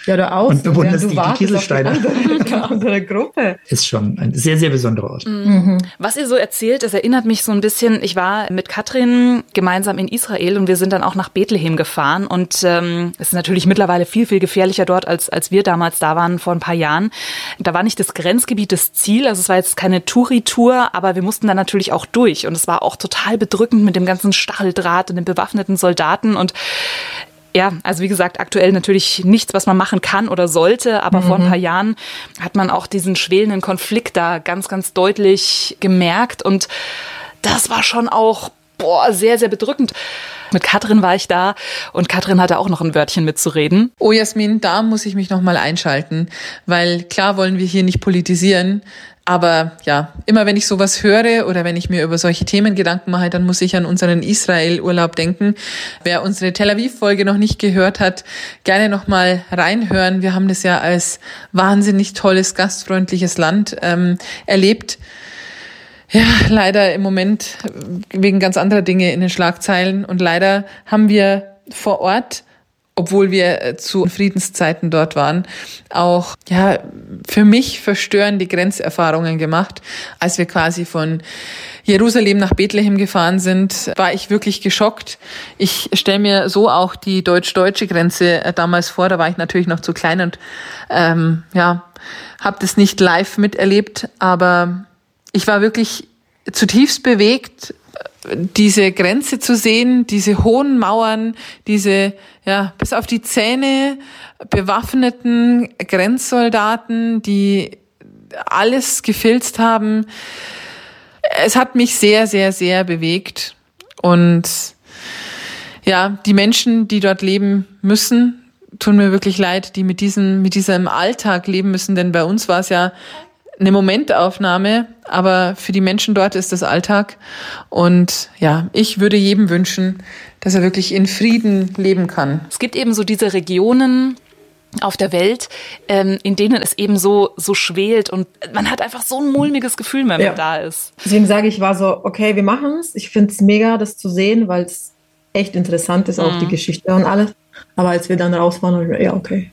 bewunderst die Kieselsteine. Andere Gruppe. Ist schon ein sehr, sehr besonderer Ort. Was ihr so erzählt, das erinnert mich so ein bisschen, ich war mit Katrin gemeinsam in Israel und wir sind dann auch nach Bethlehem gefahren und es ist natürlich mittlerweile viel, viel gefährlicher dort, als wir damals da waren vor ein paar Jahren. Da war nicht das Grenzgebiet das Ziel, also es war jetzt keine Touri-Tour, aber wir mussten da natürlich auch durch und es war auch total bedrückend mit dem ganzen Stacheldraht und den bewaffneten Soldaten und ja, also wie gesagt, aktuell natürlich nichts, was man machen kann oder sollte, aber vor ein paar Jahren hat man auch diesen schwelenden Konflikt da ganz, ganz deutlich gemerkt und das war schon auch sehr, sehr bedrückend. Mit Katrin war ich da und Katrin hatte auch noch ein Wörtchen mitzureden. Oh Jasmin, da muss ich mich nochmal einschalten, weil klar wollen wir hier nicht politisieren, aber ja, immer wenn ich sowas höre oder wenn ich mir über solche Themen Gedanken mache, dann muss ich an unseren Israel-Urlaub denken. Wer unsere Tel Aviv-Folge noch nicht gehört hat, gerne nochmal reinhören. Wir haben das ja als wahnsinnig tolles, gastfreundliches Land erlebt. Ja, leider im Moment wegen ganz anderer Dinge in den Schlagzeilen. Und leider haben wir vor Ort, obwohl wir zu Friedenszeiten dort waren, auch für mich verstörende Grenzerfahrungen gemacht. Als wir quasi von Jerusalem nach Bethlehem gefahren sind, war ich wirklich geschockt. Ich stelle mir so auch die deutsch-deutsche Grenze damals vor. Da war ich natürlich noch zu klein und habe das nicht live miterlebt, aber ich war wirklich zutiefst bewegt, diese Grenze zu sehen, diese hohen Mauern, diese bis auf die Zähne bewaffneten Grenzsoldaten, die alles gefilzt haben. Es hat mich sehr, sehr, sehr bewegt. Und die Menschen, die dort leben müssen, tun mir wirklich leid, die mit diesem Alltag leben müssen, denn bei uns war es ja eine Momentaufnahme, aber für die Menschen dort ist das Alltag. Und ich würde jedem wünschen, dass er wirklich in Frieden leben kann. Es gibt eben so diese Regionen auf der Welt, in denen es eben so schwelt und man hat einfach so ein mulmiges Gefühl, wenn man da ist. Deswegen sage ich, war so, okay, wir machen es. Ich finde es mega, das zu sehen, weil es echt interessant ist, auch die Geschichte und alles. Aber als wir dann raus waren, okay,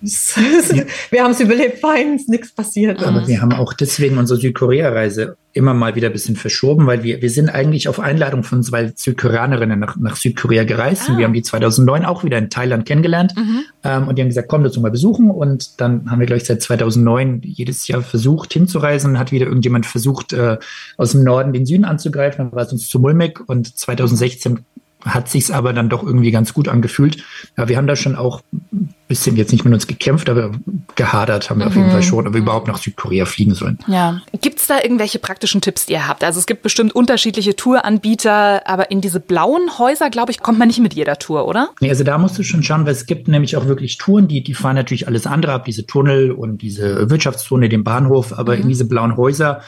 wir haben es überlebt, fein, ist nichts passiert. Aber wir haben auch deswegen unsere Südkorea-Reise immer mal wieder ein bisschen verschoben, weil wir sind eigentlich auf Einladung von 2 Südkoreanerinnen nach Südkorea gereist und wir haben die 2009 auch wieder in Thailand kennengelernt und die haben gesagt, komm, das mal besuchen und dann haben wir, glaube ich, seit 2009 jedes Jahr versucht hinzureisen, hat wieder irgendjemand versucht, aus dem Norden den Süden anzugreifen, dann war es uns zu mulmig und 2016 hat sich's aber dann doch irgendwie ganz gut angefühlt. Ja, wir haben da schon auch ein bisschen jetzt nicht mit uns gekämpft, aber gehadert haben wir auf jeden Fall schon, ob wir überhaupt nach Südkorea fliegen sollen. Ja. Gibt's da irgendwelche praktischen Tipps, die ihr habt? Also es gibt bestimmt unterschiedliche Touranbieter, aber in diese blauen Häuser, glaube ich, kommt man nicht mit jeder Tour, oder? Nee, also da musst du schon schauen, weil es gibt nämlich auch wirklich Touren, die fahren natürlich alles andere ab, diese Tunnel und diese Wirtschaftszone, den Bahnhof, aber in diese blauen Häuser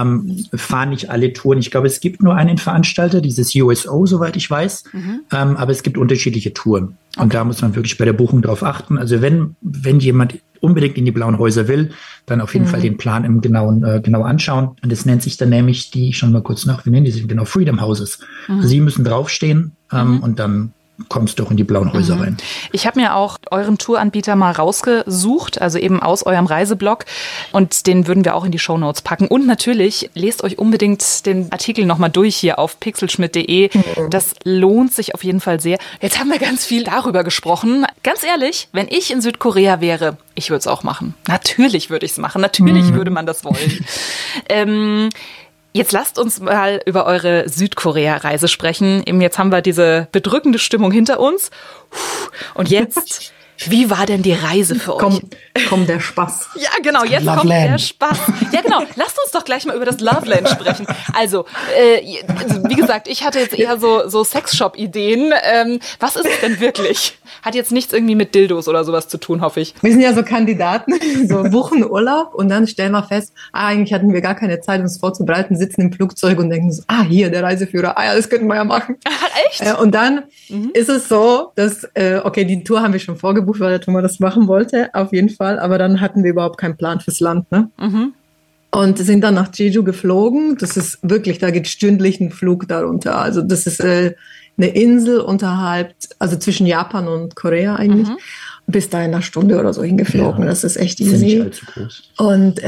fahren nicht alle Touren. Ich glaube, es gibt nur einen Veranstalter, dieses USO, soweit ich weiß, aber es gibt unterschiedliche Touren. Und da muss man wirklich bei der Buchung drauf achten. Also wenn jemand unbedingt in die blauen Häuser will, dann auf jeden Fall den Plan genau anschauen. Und das nennt sich dann nämlich wie nennen die sich genau, Freedom Houses. Also sie müssen draufstehen und dann kommst du doch in die blauen Häuser rein. Ich habe mir auch euren Touranbieter mal rausgesucht, also eben aus eurem Reiseblog und den würden wir auch in die Shownotes packen. Und natürlich, lest euch unbedingt den Artikel nochmal durch hier auf pixelschmidt.de. Das lohnt sich auf jeden Fall sehr. Jetzt haben wir ganz viel darüber gesprochen. Ganz ehrlich, wenn ich in Südkorea wäre, ich würde es auch machen. Natürlich würde ich es machen. Natürlich würde man das wollen. Jetzt lasst uns mal über eure Südkorea-Reise sprechen. Eben jetzt haben wir diese bedrückende Stimmung hinter uns. Und jetzt, wie war denn die Reise für euch? Kommt der Spaß. Ja, genau, jetzt Loveland. kommt der Spaß. Ja, genau, lasst uns doch gleich mal über das Loveland sprechen. Also, wie gesagt, ich hatte jetzt eher so Sexshop-Ideen. Was ist es denn wirklich? Hat jetzt nichts irgendwie mit Dildos oder sowas zu tun, hoffe ich. Wir sind ja so Kandidaten, so buchen Urlaub und dann stellen wir fest, eigentlich hatten wir gar keine Zeit, uns vorzubereiten, sitzen im Flugzeug und denken so, hier, der Reiseführer, ja, das könnten wir ja machen. Echt? Und dann ist es so, dass, die Tour haben wir schon vorgebucht, weil der Thomas das machen wollte, auf jeden Fall, aber dann hatten wir überhaupt keinen Plan fürs Land, ne? Und sind dann nach Jeju geflogen. Das ist wirklich, da geht stündlich ein Flug darunter. Also das ist eine Insel unterhalb, also zwischen Japan und Korea eigentlich. Bis da in einer Stunde oder so hingeflogen. Ja, das ist echt easy. Nicht allzu groß. Und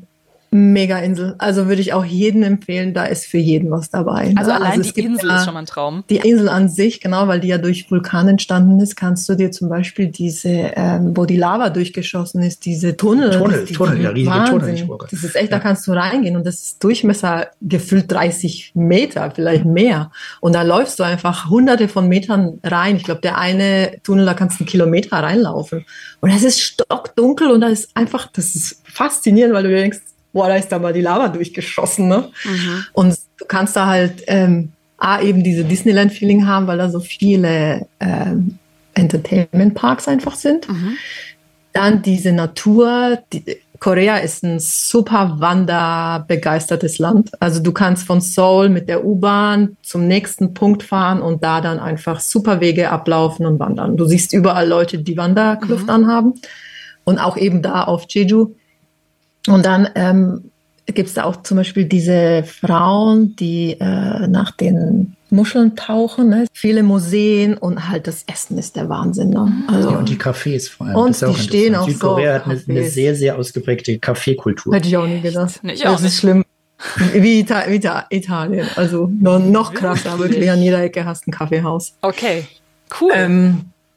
mega Insel. Also würde ich auch jedem empfehlen, da ist für jeden was dabei. Also allein die Insel ist schon mal ein Traum. Die Insel an sich, genau, weil die ja durch Vulkan entstanden ist, kannst du dir zum Beispiel diese, wo die Lava durchgeschossen ist, diese Tunnel, der riesige Wahnsinn. Tunnel. Das ist echt, da kannst du reingehen und das ist Durchmesser gefühlt 30 Meter, vielleicht mehr. Und da läufst du einfach hunderte von Metern rein. Ich glaube, der eine Tunnel, da kannst du 1 Kilometer reinlaufen. Und es ist stockdunkel und das ist faszinierend, weil du dir denkst, da ist da mal die Lava durchgeschossen, ne? Und du kannst da halt eben diese Disneyland-Feeling haben, weil da so viele Entertainment-Parks einfach sind. Dann diese Natur. Korea ist ein super wanderbegeistertes Land. Also du kannst von Seoul mit der U-Bahn zum nächsten Punkt fahren und da dann einfach super Wege ablaufen und wandern. Du siehst überall Leute, die Wanderkluft anhaben. Und auch eben da auf Jeju. Und dann gibt es da auch zum Beispiel diese Frauen, die nach den Muscheln tauchen. Ne? Viele Museen und halt das Essen ist der Wahnsinn. Ne? Also, und die Cafés vor allem. Und das ist die stehen auch Südkorea so. hat eine sehr, sehr ausgeprägte Kaffeekultur. Hätte ich auch nie gedacht. Ich auch das ist schlimm. Wie Italien. Also noch krasser. Wirklich an jeder Ecke hast du ein Kaffeehaus. Okay, cool.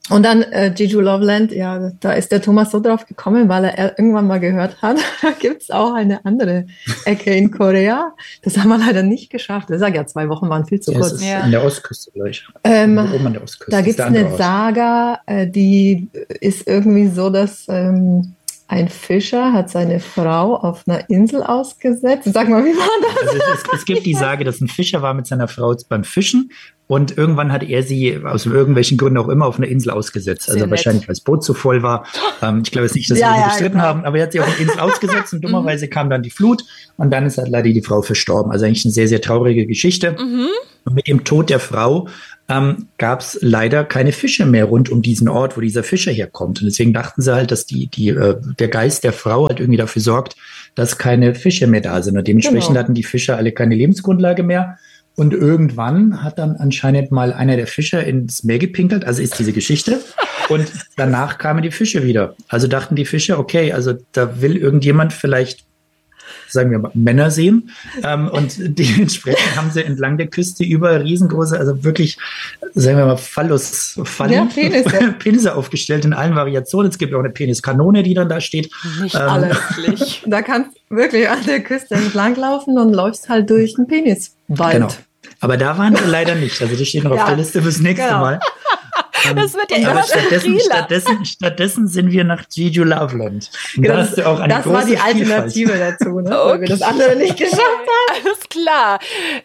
Und dann Jeju Loveland, ja, da ist der Thomas so drauf gekommen, weil er irgendwann mal gehört hat, da gibt's auch eine andere Ecke in Korea. Das haben wir leider nicht geschafft. Ich sage ja, 2 Wochen waren viel zu Ja, kurz. es ist an der Ostküste gleich. Oben an der Ostküste. Da ist gibt's der andere eine Ort. Saga, die ist irgendwie so, dass ein Fischer hat seine Frau auf einer Insel ausgesetzt. Sag mal, wie war das? Also es gibt die Sage, dass ein Fischer war mit seiner Frau beim Fischen und irgendwann hat er sie aus irgendwelchen Gründen auch immer auf einer Insel ausgesetzt. Also Sehr wahrscheinlich, weil das Boot zu voll war. Ich glaube jetzt nicht, dass sie Ja, sich ja, gestritten genau. haben, aber er hat sie auf einer Insel ausgesetzt und dummerweise kam dann die Flut und dann ist halt leider die Frau verstorben. Also eigentlich eine sehr, sehr traurige Geschichte. Und mit dem Tod der Frau gab es leider keine Fische mehr rund um diesen Ort, wo dieser Fischer herkommt. Und deswegen dachten sie halt, dass der Geist der Frau halt irgendwie dafür sorgt, dass keine Fische mehr da sind. Und dementsprechend Genau. hatten die Fischer alle keine Lebensgrundlage mehr. Und irgendwann hat dann anscheinend mal einer der Fischer ins Meer gepinkelt, also ist diese Geschichte. Und danach kamen die Fische wieder. Also dachten die Fischer, okay, also da will irgendjemand vielleicht, sagen wir mal, Männer sehen. Und dementsprechend haben sie entlang der Küste überall riesengroße, also wirklich, sagen wir mal, Ja, Penisse. Penisse aufgestellt in allen Variationen. Es gibt auch eine Peniskanone, die dann da steht. Nicht alles. Da kannst du wirklich an der Küste entlang laufen und läufst halt durch den Peniswald. Genau. Aber da waren wir leider nicht. Also die stehen noch auf Ja, der Liste fürs nächste genau. Mal. Das wird ja Aber immer skurriler. stattdessen sind wir nach Jeju Loveland. Und Genau, da hast du auch eine das große war die Vielfalt. Alternative dazu, ne? Weil wir das andere nicht geschafft haben. Alles klar.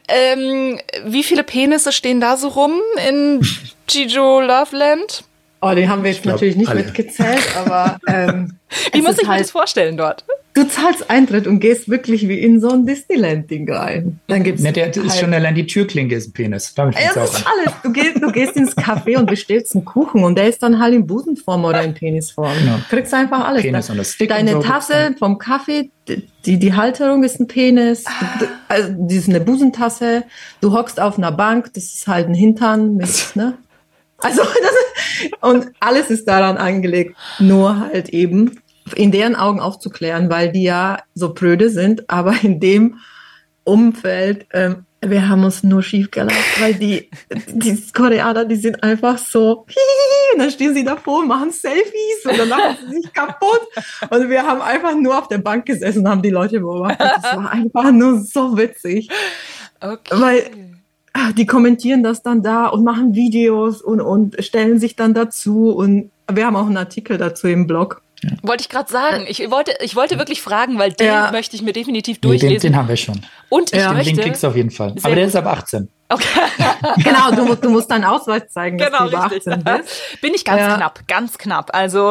Wie viele Penisse stehen da so rum in Jeju Loveland? Oh, die haben wir jetzt glaub, natürlich nicht alle. mitgezählt, aber Wie es muss ist ich mir halt, das vorstellen dort? du zahlst Eintritt und gehst wirklich wie in so ein Disneyland-Ding rein. Dann gibt's Ne, der ist schon allein die Türklinke ist ein Penis. Damit Ja, fängt's das auch ist an. alles. Du gehst ins Café und bestellst einen Kuchen und der ist dann halt in Busenform oder in Penisform. Genau. Du kriegst einfach alles. Penis und das Stick Deine und so Tasse vom Kaffee, die Halterung ist ein Penis, also die ist eine Busentasse. Du hockst auf einer Bank, das ist halt ein Hintern mit, ne? Also und alles ist daran angelegt, nur halt eben in deren Augen aufzuklären, weil die ja so pröde sind, aber in dem Umfeld, wir haben uns nur schief gelacht, weil die Koreaner, die sind einfach so, hihihi, und dann stehen sie davor, machen Selfies und dann lachen sie sich kaputt. Und wir haben einfach nur auf der Bank gesessen und haben die Leute beobachtet. Das war einfach nur so witzig, Okay. weil die kommentieren das dann da und machen Videos und stellen sich dann dazu und wir haben auch einen Artikel dazu im Blog. Wollte ich gerade sagen. Ich wollte wirklich fragen, weil den Ja. möchte ich mir definitiv Nee, durchlesen. den haben wir schon. Und ich Ja. möchte... Den kriegst du auf jeden Fall. Sehr Aber der gut. ist ab 18. Okay. Genau, du musst deinen Ausweis zeigen, dass Genau, du über richtig. 18 bist. Bin ich ganz Ja. knapp, ganz knapp. Also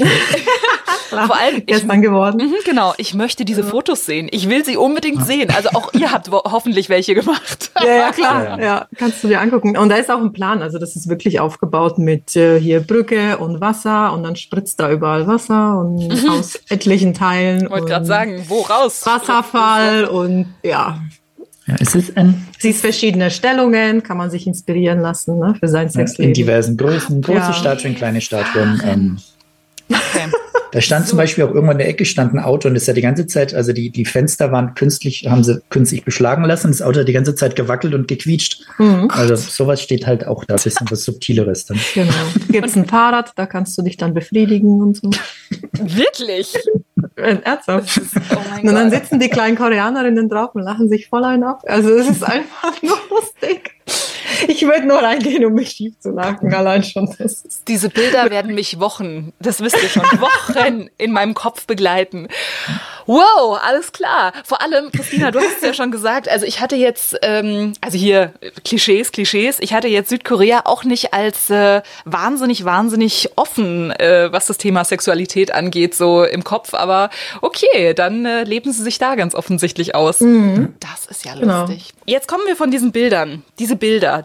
vor allem, Gestern geworden. genau, ich möchte diese Fotos sehen. Ich will sie unbedingt sehen. Also auch ihr habt hoffentlich welche gemacht. Ja, klar. Ja. Ja, kannst du dir angucken. Und da ist auch ein Plan. Also das ist wirklich aufgebaut mit hier Brücke und Wasser und dann spritzt da überall Wasser und aus etlichen Teilen. Ich wollte und gerade sagen, wo raus? Wasserfall und ja. Ja, es ist ein Siehst verschiedene Stellungen, kann man sich inspirieren lassen, ne, für sein in Sexleben. diversen Größen, große Ja. Statuen, kleine Statuen. Okay. Da stand zum Beispiel auch irgendwann in der Ecke stand ein Auto und das hat die ganze Zeit, also die Fenster waren haben sie künstlich beschlagen lassen. Das Auto hat die ganze Zeit gewackelt und gequietscht. Mhm. Also sowas steht halt auch da, ein bisschen was Subtileres dann. Genau. Gibt's ein Fahrrad, da kannst du dich dann befriedigen und so. Wirklich? Ernsthaft. Oh mein Und dann Gott. sitzen die kleinen Koreanerinnen drauf und lachen sich voll einen ab. Also es ist einfach nur lustig. Ich würde nur reingehen, um mich schief zu lachen. Allein schon das ist. Diese Bilder werden mich Wochen, das wisst ihr schon, Wochen in meinem Kopf begleiten. Wow, alles klar. Vor allem, Christina, du hast es ja schon gesagt, also ich hatte jetzt, also hier Klischees, ich hatte jetzt Südkorea auch nicht als wahnsinnig offen, was das Thema Sexualität angeht, so im Kopf. Aber okay, dann leben sie sich da ganz offensichtlich aus. Das ist ja Genau. lustig. Jetzt kommen wir von diesen Bildern, diese Bilder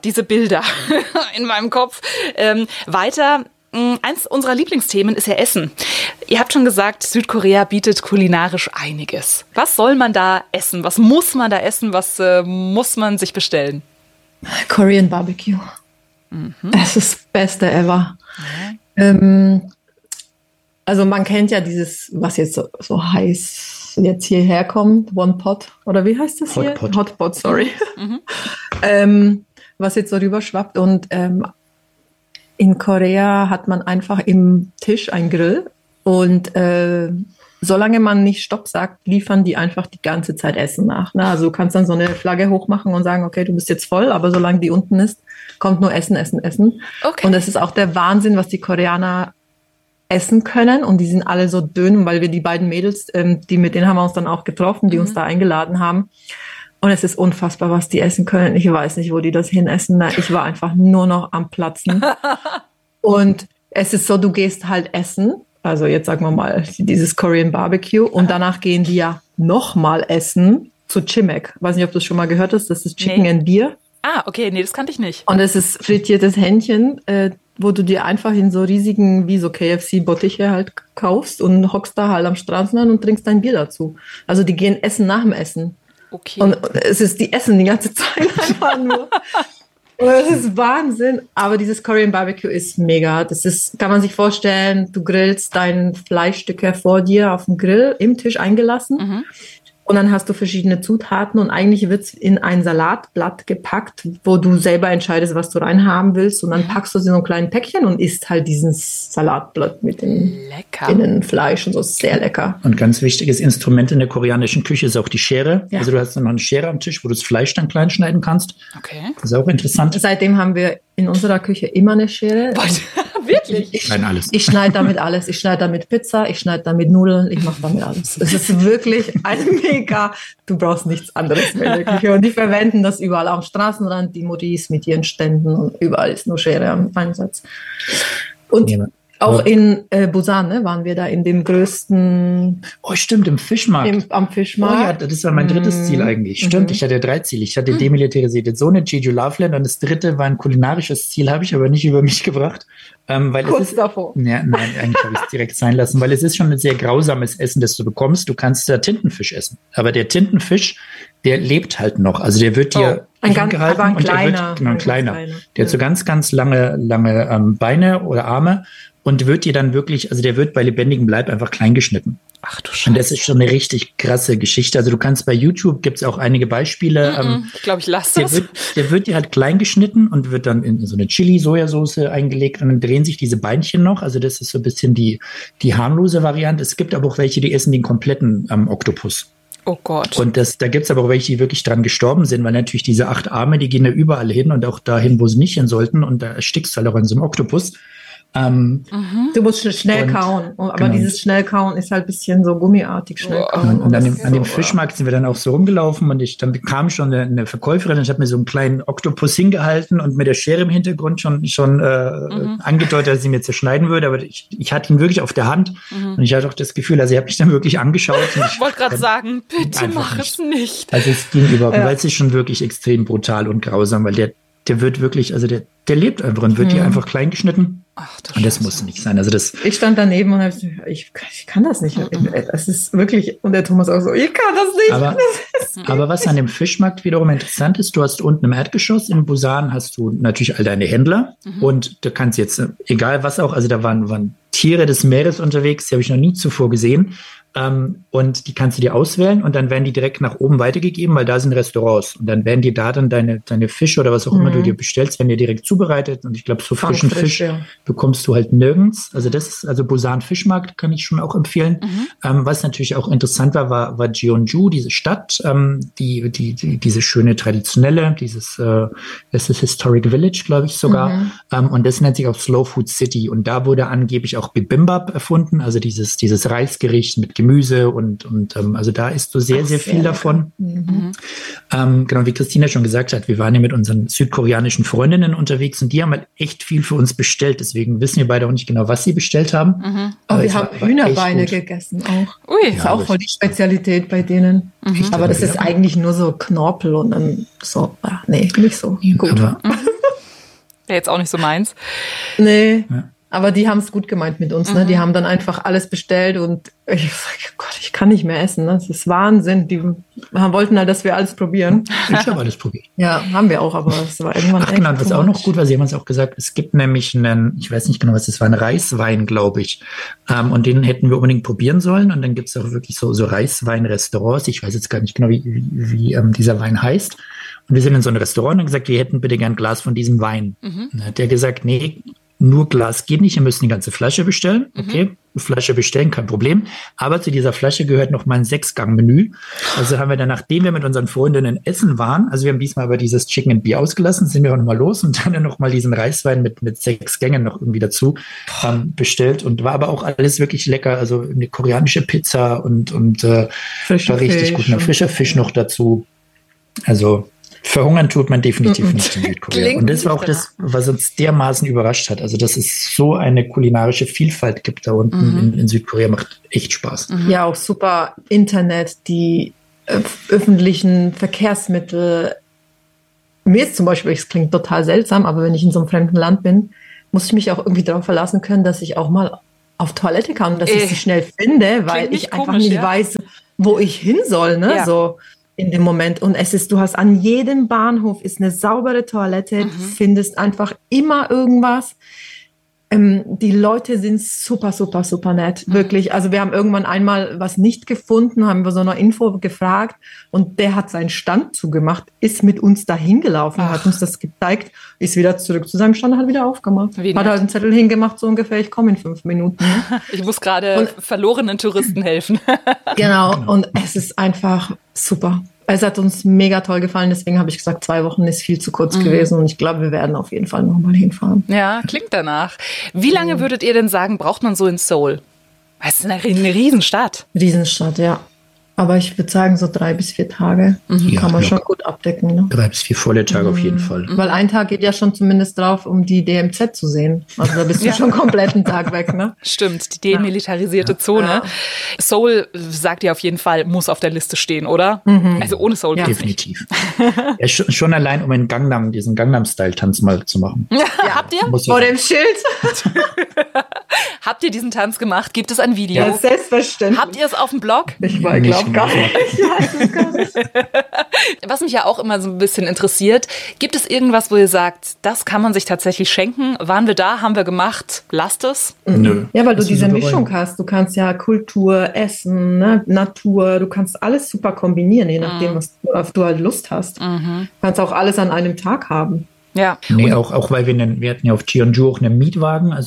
in meinem Kopf weiter. Eins unserer Lieblingsthemen ist ja Essen. Ihr habt schon gesagt, Südkorea bietet kulinarisch einiges. Was soll man da essen? Was muss man da essen? Was muss man sich bestellen? Korean Barbecue. Das ist das Beste ever. Also man kennt ja dieses, was jetzt so heiß jetzt hierher kommt, One Pot. Oder wie heißt das hier? Hot Pot. Hot Pot, sorry. Was jetzt so rüberschwappt. Und In Korea hat man einfach im Tisch einen Grill und solange man nicht Stopp sagt, liefern die einfach die ganze Zeit Essen nach. Ne? Also du kannst dann so eine Flagge hochmachen und sagen, okay, du bist jetzt voll, aber solange die unten ist, kommt nur Essen, Essen, Essen. Okay. Und das ist auch der Wahnsinn, was die Koreaner essen können. Und die sind alle so dünn, weil wir die beiden Mädels, mit denen haben wir uns dann auch getroffen, die uns da eingeladen haben. Und es ist unfassbar, was die essen können. Ich weiß nicht, wo die das hinessen. Ich war einfach nur noch am Platzen. Und es ist so, du gehst halt essen. Also jetzt sagen wir mal dieses Korean Barbecue. Und danach gehen die ja nochmal essen zu Chimek. Weiß nicht, ob du es schon mal gehört hast. Das ist Chicken and Beer. Ah, okay, nee, das kannte ich nicht. Und es ist frittiertes Hähnchen, wo du dir einfach in so riesigen, wie so KFC-Bottiche halt kaufst und hockst da halt am Straßenrand und trinkst dein Bier dazu. Also die gehen essen nach dem Essen. Okay. Und die essen die ganze Zeit einfach nur. Und das ist Wahnsinn. Aber dieses Korean Barbecue ist mega. Kann man sich vorstellen, du grillst dein Fleischstücke vor dir auf dem Grill, im Tisch eingelassen. Und dann hast du verschiedene Zutaten und eigentlich wird es in ein Salatblatt gepackt, wo du selber entscheidest, was du reinhaben willst. Und dann packst du sie in so ein kleines Päckchen und isst halt dieses Salatblatt mit dem Innenfleisch und so. Ist sehr lecker. Und ganz wichtiges Instrument in der koreanischen Küche ist auch die Schere. Ja. Also du hast dann noch eine Schere am Tisch, wo du das Fleisch dann klein schneiden kannst. Okay. Das ist auch interessant. Seitdem haben wir in unserer Küche immer eine Schere. Wirklich? Ich Nein, alles. Ich schneide damit alles. Ich schneide damit Pizza, ich schneide damit Nudeln, ich mache damit alles. Es ist wirklich ein mega, du brauchst nichts anderes mehr in der Küche. Und die verwenden das überall am Straßenrand, die Muttis mit ihren Ständen und überall ist nur Schere am Einsatz. Und auch in Busan, ne, waren wir da in dem größten... Oh, stimmt, im Fischmarkt. Am Fischmarkt. Oh ja, das war mein drittes Ziel eigentlich. Stimmt, ich hatte 3 Ziele. Ich hatte demilitarisierte Zone, Jeju Loveland und das dritte war ein kulinarisches Ziel, habe ich aber nicht über mich gebracht. Weil Kurz es ist, davor. Ja, nein, eigentlich habe ich es direkt sein lassen, weil es ist schon ein sehr grausames Essen, das du bekommst. Du kannst da Tintenfisch essen. Aber der Tintenfisch, der lebt halt noch. Also der wird dir hingehalten aber ein und kleiner, ein kleiner. Der hat so ganz, ganz lange Beine oder Arme und wird dir dann wirklich, also der wird bei lebendigem Leib einfach klein geschnitten. Ach du Scheiße. Und das ist schon eine richtig krasse Geschichte. Also du kannst bei YouTube, gibt es auch einige Beispiele. Ich glaube, ich lasse das. Der wird dir halt klein geschnitten und wird dann in so eine Chili-Sojasauce eingelegt und dann drehen sich diese Beinchen noch. Also das ist so ein bisschen die harmlose Variante. Es gibt aber auch welche, die essen den kompletten Oktopus. Oh Gott. Und da gibt es aber auch welche, die wirklich dran gestorben sind, weil natürlich diese 8 Arme, die gehen da überall hin und auch dahin, wo sie nicht hin sollten. Und da erstickst du halt auch an so einem Oktopus. Du musst schnell kauen, aber dieses Schnellkauen ist halt ein bisschen so gummiartig schnell kauen. Und an dem Fischmarkt sind wir dann auch so rumgelaufen und dann kam schon eine Verkäuferin und ich habe mir so einen kleinen Oktopus hingehalten und mit der Schere im Hintergrund schon angedeutet, dass sie mir zerschneiden würde, aber ich hatte ihn wirklich auf der Hand und ich hatte auch das Gefühl, also sie hat mich dann wirklich angeschaut. Ich wollte gerade sagen, bitte mach es nicht. Also es ging überhaupt nicht, weil es ist schon wirklich extrem brutal und grausam, weil der wird wirklich, also der lebt einfach und wird hier einfach klein geschnitten. Ach, und das muss nicht sein. Also ich stand daneben und habe gesagt, ich kann das nicht. Es ist wirklich, und der Thomas auch so, ich kann das nicht. Aber was an dem Fischmarkt wiederum interessant ist, du hast unten im Erdgeschoss in Busan hast du natürlich all deine Händler und du kannst jetzt, egal was auch, also da waren Tiere des Meeres unterwegs, die habe ich noch nie zuvor gesehen. Und die kannst du dir auswählen und dann werden die direkt nach oben weitergegeben, weil da sind Restaurants. Und dann werden dir da dann deine Fische oder was auch immer du dir bestellst, werden dir direkt zubereitet. Und ich glaube, so frischen Fisch bekommst du halt nirgends. Also also Busan Fischmarkt kann ich schon auch empfehlen. Was natürlich auch interessant war Jeonju, diese Stadt, diese schöne traditionelle, das ist Historic Village, glaube ich sogar. Und das nennt sich auch Slow Food City. Und da wurde angeblich auch Bibimbap erfunden, also dieses Reisgericht mit Gemüse und also da isst du sehr, sehr viel davon. Genau, wie Christina schon gesagt hat, wir waren ja mit unseren südkoreanischen Freundinnen unterwegs und die haben halt echt viel für uns bestellt. Deswegen wissen wir beide auch nicht genau, was sie bestellt haben. Aber wir haben Hühnerbeine gegessen auch. Ui. Das ist auch voll die Spezialität bei denen. Aber das ist eigentlich nur so Knorpel und dann so, nee, nicht so gut. Wäre jetzt auch nicht so meins. Nee. Ja. Aber die haben es gut gemeint mit uns. Ne? Die haben dann einfach alles bestellt und ich sage, Gott, ich kann nicht mehr essen. Ne? Das ist Wahnsinn. Die wollten halt, dass wir alles probieren. Ich habe alles probiert. Ja, haben wir auch, aber es war irgendwann echt genau, was auch noch gut war, sie haben uns auch gesagt, es gibt nämlich ich weiß nicht genau, was das war, ein Reiswein, glaube ich. Und den hätten wir unbedingt probieren sollen. Und dann gibt es auch wirklich so Reiswein-Restaurants. Ich weiß jetzt gar nicht genau, wie dieser Wein heißt. Und wir sind in so ein Restaurant und haben gesagt, wir hätten bitte gern ein Glas von diesem Wein. Und dann hat der gesagt, nee, nur Glas geht nicht, ihr müsst eine ganze Flasche bestellen. Okay, Flasche bestellen, kein Problem. Aber zu dieser Flasche gehört noch mal ein 6-Gang-Menü. Also haben wir dann, nachdem wir mit unseren Freundinnen essen waren, also wir haben diesmal aber dieses Chicken and Beer ausgelassen, sind wir auch noch mal los und dann noch mal diesen Reiswein mit 6 Gängen noch irgendwie dazu bestellt und war aber auch alles wirklich lecker. Also eine koreanische Pizza und war richtig gut. Ein frischer Fisch noch dazu. Also verhungern tut man definitiv nicht in Südkorea. Und das war auch das, was uns dermaßen überrascht hat. Also, dass es so eine kulinarische Vielfalt gibt da unten in Südkorea, macht echt Spaß. Ja, auch super Internet, die öffentlichen Verkehrsmittel. Mir ist zum Beispiel, es klingt total seltsam, aber wenn ich in so einem fremden Land bin, muss ich mich auch irgendwie darauf verlassen können, dass ich auch mal auf Toilette kann und dass ich sie schnell finde, weil ich einfach nicht weiß, wo ich hin soll, ne? Ja. So in dem Moment. Und du hast an jedem Bahnhof ist eine saubere Toilette, du findest einfach immer irgendwas. Die Leute sind super, super, super nett, wirklich. Also wir haben irgendwann einmal was nicht gefunden, haben wir so eine Info gefragt und der hat seinen Stand zugemacht, ist mit uns dahin gelaufen, hat uns das gezeigt, ist wieder zurück zu seinem Stand, hat wieder aufgemacht. Hat halt einen Zettel hingemacht, so ungefähr, ich komme in 5 Minuten. Ne? Ich muss gerade verlorenen Touristen helfen. Genau, und es ist einfach super. Es hat uns mega toll gefallen, deswegen habe ich gesagt, 2 Wochen ist viel zu kurz gewesen und ich glaube, wir werden auf jeden Fall nochmal hinfahren. Ja, klingt danach. Wie lange würdet ihr denn sagen, braucht man so in Seoul? Es ist eine Riesenstadt. Riesenstadt, ja. Aber ich würde sagen, so 3 bis 4 Tage kann man schon gut abdecken. Ne? 3 bis 4 volle Tage auf jeden Fall. Weil ein Tag geht ja schon zumindest drauf, um die DMZ zu sehen. Also da bist du schon komplett einen Tag weg. Ne? Stimmt, die demilitarisierte Zone. Ja. Seoul, sagt ihr auf jeden Fall, muss auf der Liste stehen, oder? Also ohne Seoul definitiv. Ja, schon allein, um diesen Gangnam-Style-Tanz mal zu machen. Ja, habt ihr? Vor dem Schild. Habt ihr diesen Tanz gemacht? Gibt es ein Video? Ja, selbstverständlich. Habt ihr es auf dem Blog? Ich glaube gar nicht. Ich weiß es gar nicht. Was mich ja auch immer so ein bisschen interessiert, gibt es irgendwas, wo ihr sagt, das kann man sich tatsächlich schenken? Waren wir da, haben wir gemacht, lasst es? Nö. Ja, weil du diese Mischung hast. Du kannst ja Kultur, Essen, ne, Natur, du kannst alles super kombinieren, je nachdem, auf du halt Lust hast. Du kannst auch alles an einem Tag haben. Ja. Nee, auch weil wir hatten ja auf Jeonju auch einen Mietwagen, also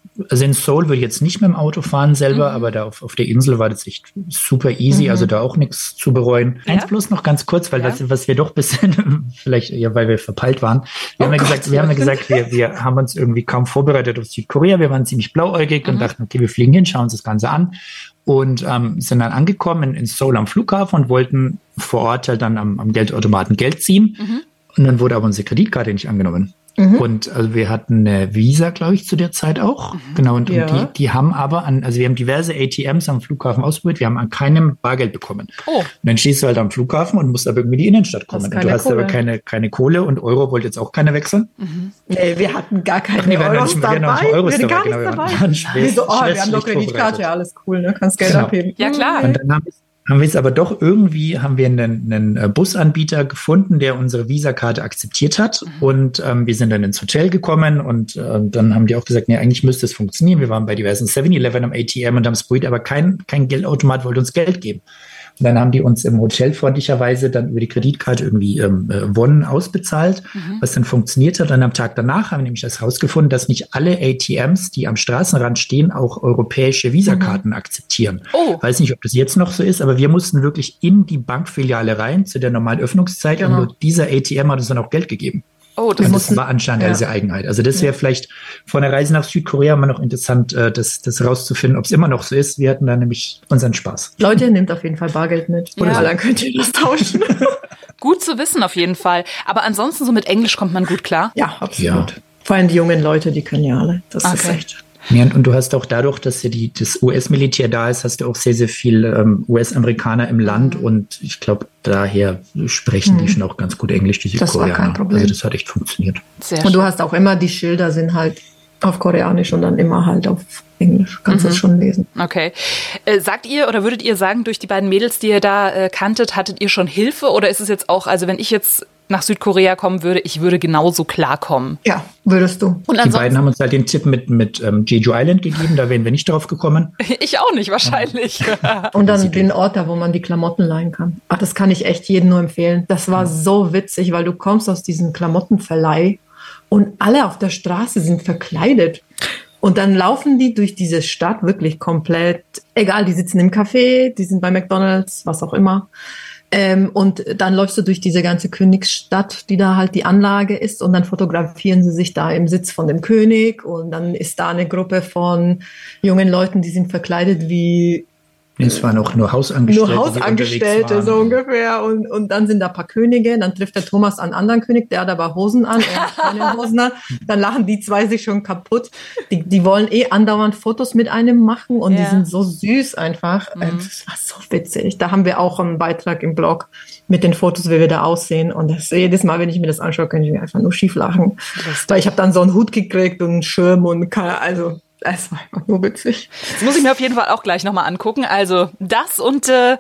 in Seoul würde ich jetzt nicht mit dem Auto fahren selber, aber da auf der Insel war das echt super easy, also da auch nichts zu bereuen. Eins bloß noch ganz kurz, weil was wir doch ein bisschen, vielleicht weil wir verpeilt waren, wir haben gesagt, wir haben uns irgendwie kaum vorbereitet auf Südkorea, wir waren ziemlich blauäugig und dachten, okay, wir fliegen hin, schauen uns das Ganze an und sind dann angekommen in Seoul am Flughafen und wollten vor Ort halt dann am Geldautomaten Geld ziehen. Und dann wurde aber unsere Kreditkarte nicht angenommen. Und also wir hatten eine Visa, glaube ich, zu der Zeit auch. Genau, und die haben aber wir haben diverse ATMs am Flughafen ausprobiert, wir haben an keinem Bargeld bekommen. Und dann stehst du halt am Flughafen und musst aber irgendwie in die Innenstadt kommen. Und du hast aber keine Kohle und Euro wollte jetzt auch keiner wechseln. Nee, wir hatten gar keine Euros dabei. Wir hatten gar nichts dabei. Wir haben doch Kreditkarte, ja, alles cool, ne? Kannst Geld abheben. Ja, klar. Und dann haben wir es aber doch irgendwie, einen Busanbieter gefunden, der unsere Visa-Karte akzeptiert hat. Und wir sind dann ins Hotel gekommen und dann haben die auch gesagt, nee, eigentlich müsste es funktionieren. Wir waren bei diversen 7-Eleven am ATM und haben es probiert, aber kein Geldautomat wollte uns Geld geben. Und dann haben die uns im Hotel freundlicherweise dann über die Kreditkarte irgendwie Won ausbezahlt, was dann funktioniert hat. Und am Tag danach haben wir nämlich das herausgefunden, dass nicht alle ATMs, die am Straßenrand stehen, auch europäische Visakarten akzeptieren. Weiß nicht, ob das jetzt noch so ist, aber wir mussten wirklich in die Bankfiliale rein zu der normalen Öffnungszeit und nur dieser ATM hat uns dann auch Geld gegeben. Das war anscheinend eine Eigenheit. Also das wäre vielleicht von der Reise nach Südkorea mal noch interessant, das rauszufinden, ob es immer noch so ist. Wir hatten da nämlich unseren Spaß. Leute, nehmt auf jeden Fall Bargeld mit. Oder dann könnt ihr das tauschen. Gut zu wissen auf jeden Fall. Aber ansonsten so mit Englisch kommt man gut klar? Ja, absolut. Ja. Vor allem die jungen Leute, die können ja alle. Das ist echt... Ja, und du hast auch dadurch, dass ja das US-Militär da ist, hast du auch sehr, sehr viel US-Amerikaner im Land und ich glaube, daher sprechen die schon auch ganz gut Englisch, die Südkoreaner. Das war kein Problem. Also das hat echt funktioniert. Und du hast auch immer, die Schilder sind halt auf Koreanisch und dann immer halt auf Englisch. Kannst du es schon lesen. Okay. Sagt ihr oder würdet ihr sagen, durch die beiden Mädels, die ihr da kanntet, hattet ihr schon Hilfe oder ist es jetzt auch, also wenn ich jetzt nach Südkorea kommen würde, ich würde genauso klarkommen? Ja, würdest du. Und die beiden haben uns halt den Tipp mit Jeju Island gegeben, da wären wir nicht drauf gekommen. Ich auch nicht, wahrscheinlich. Und dann den Ort da, wo man die Klamotten leihen kann. Ach, das kann ich echt jedem nur empfehlen. Das war so witzig, weil du kommst aus diesem Klamottenverleih und alle auf der Straße sind verkleidet. Und dann laufen die durch diese Stadt wirklich komplett, egal, die sitzen im Café, die sind bei McDonald's, was auch immer. Und dann läufst du durch diese ganze Königsstadt, die da halt die Anlage ist, und dann fotografieren sie sich da im Sitz von dem König, und dann ist da eine Gruppe von jungen Leuten, die sind verkleidet wie... Es waren auch nur Hausangestellte. So ungefähr. Und dann sind da ein paar Könige, dann trifft der Thomas einen anderen König, der hat aber Hosen an, er hat keine Hosen an. Dann lachen die zwei sich schon kaputt. Die wollen andauernd Fotos mit einem machen, und die sind so süß einfach. Das war so witzig. Da haben wir auch einen Beitrag im Blog mit den Fotos, wie wir da aussehen. Und jedes Mal, wenn ich mir das anschaue, kann ich mir einfach nur schief lachen. Weil ich habe dann so einen Hut gekriegt und einen Schirm und es war einfach nur witzig. Das muss ich mir auf jeden Fall auch gleich nochmal angucken. Also das und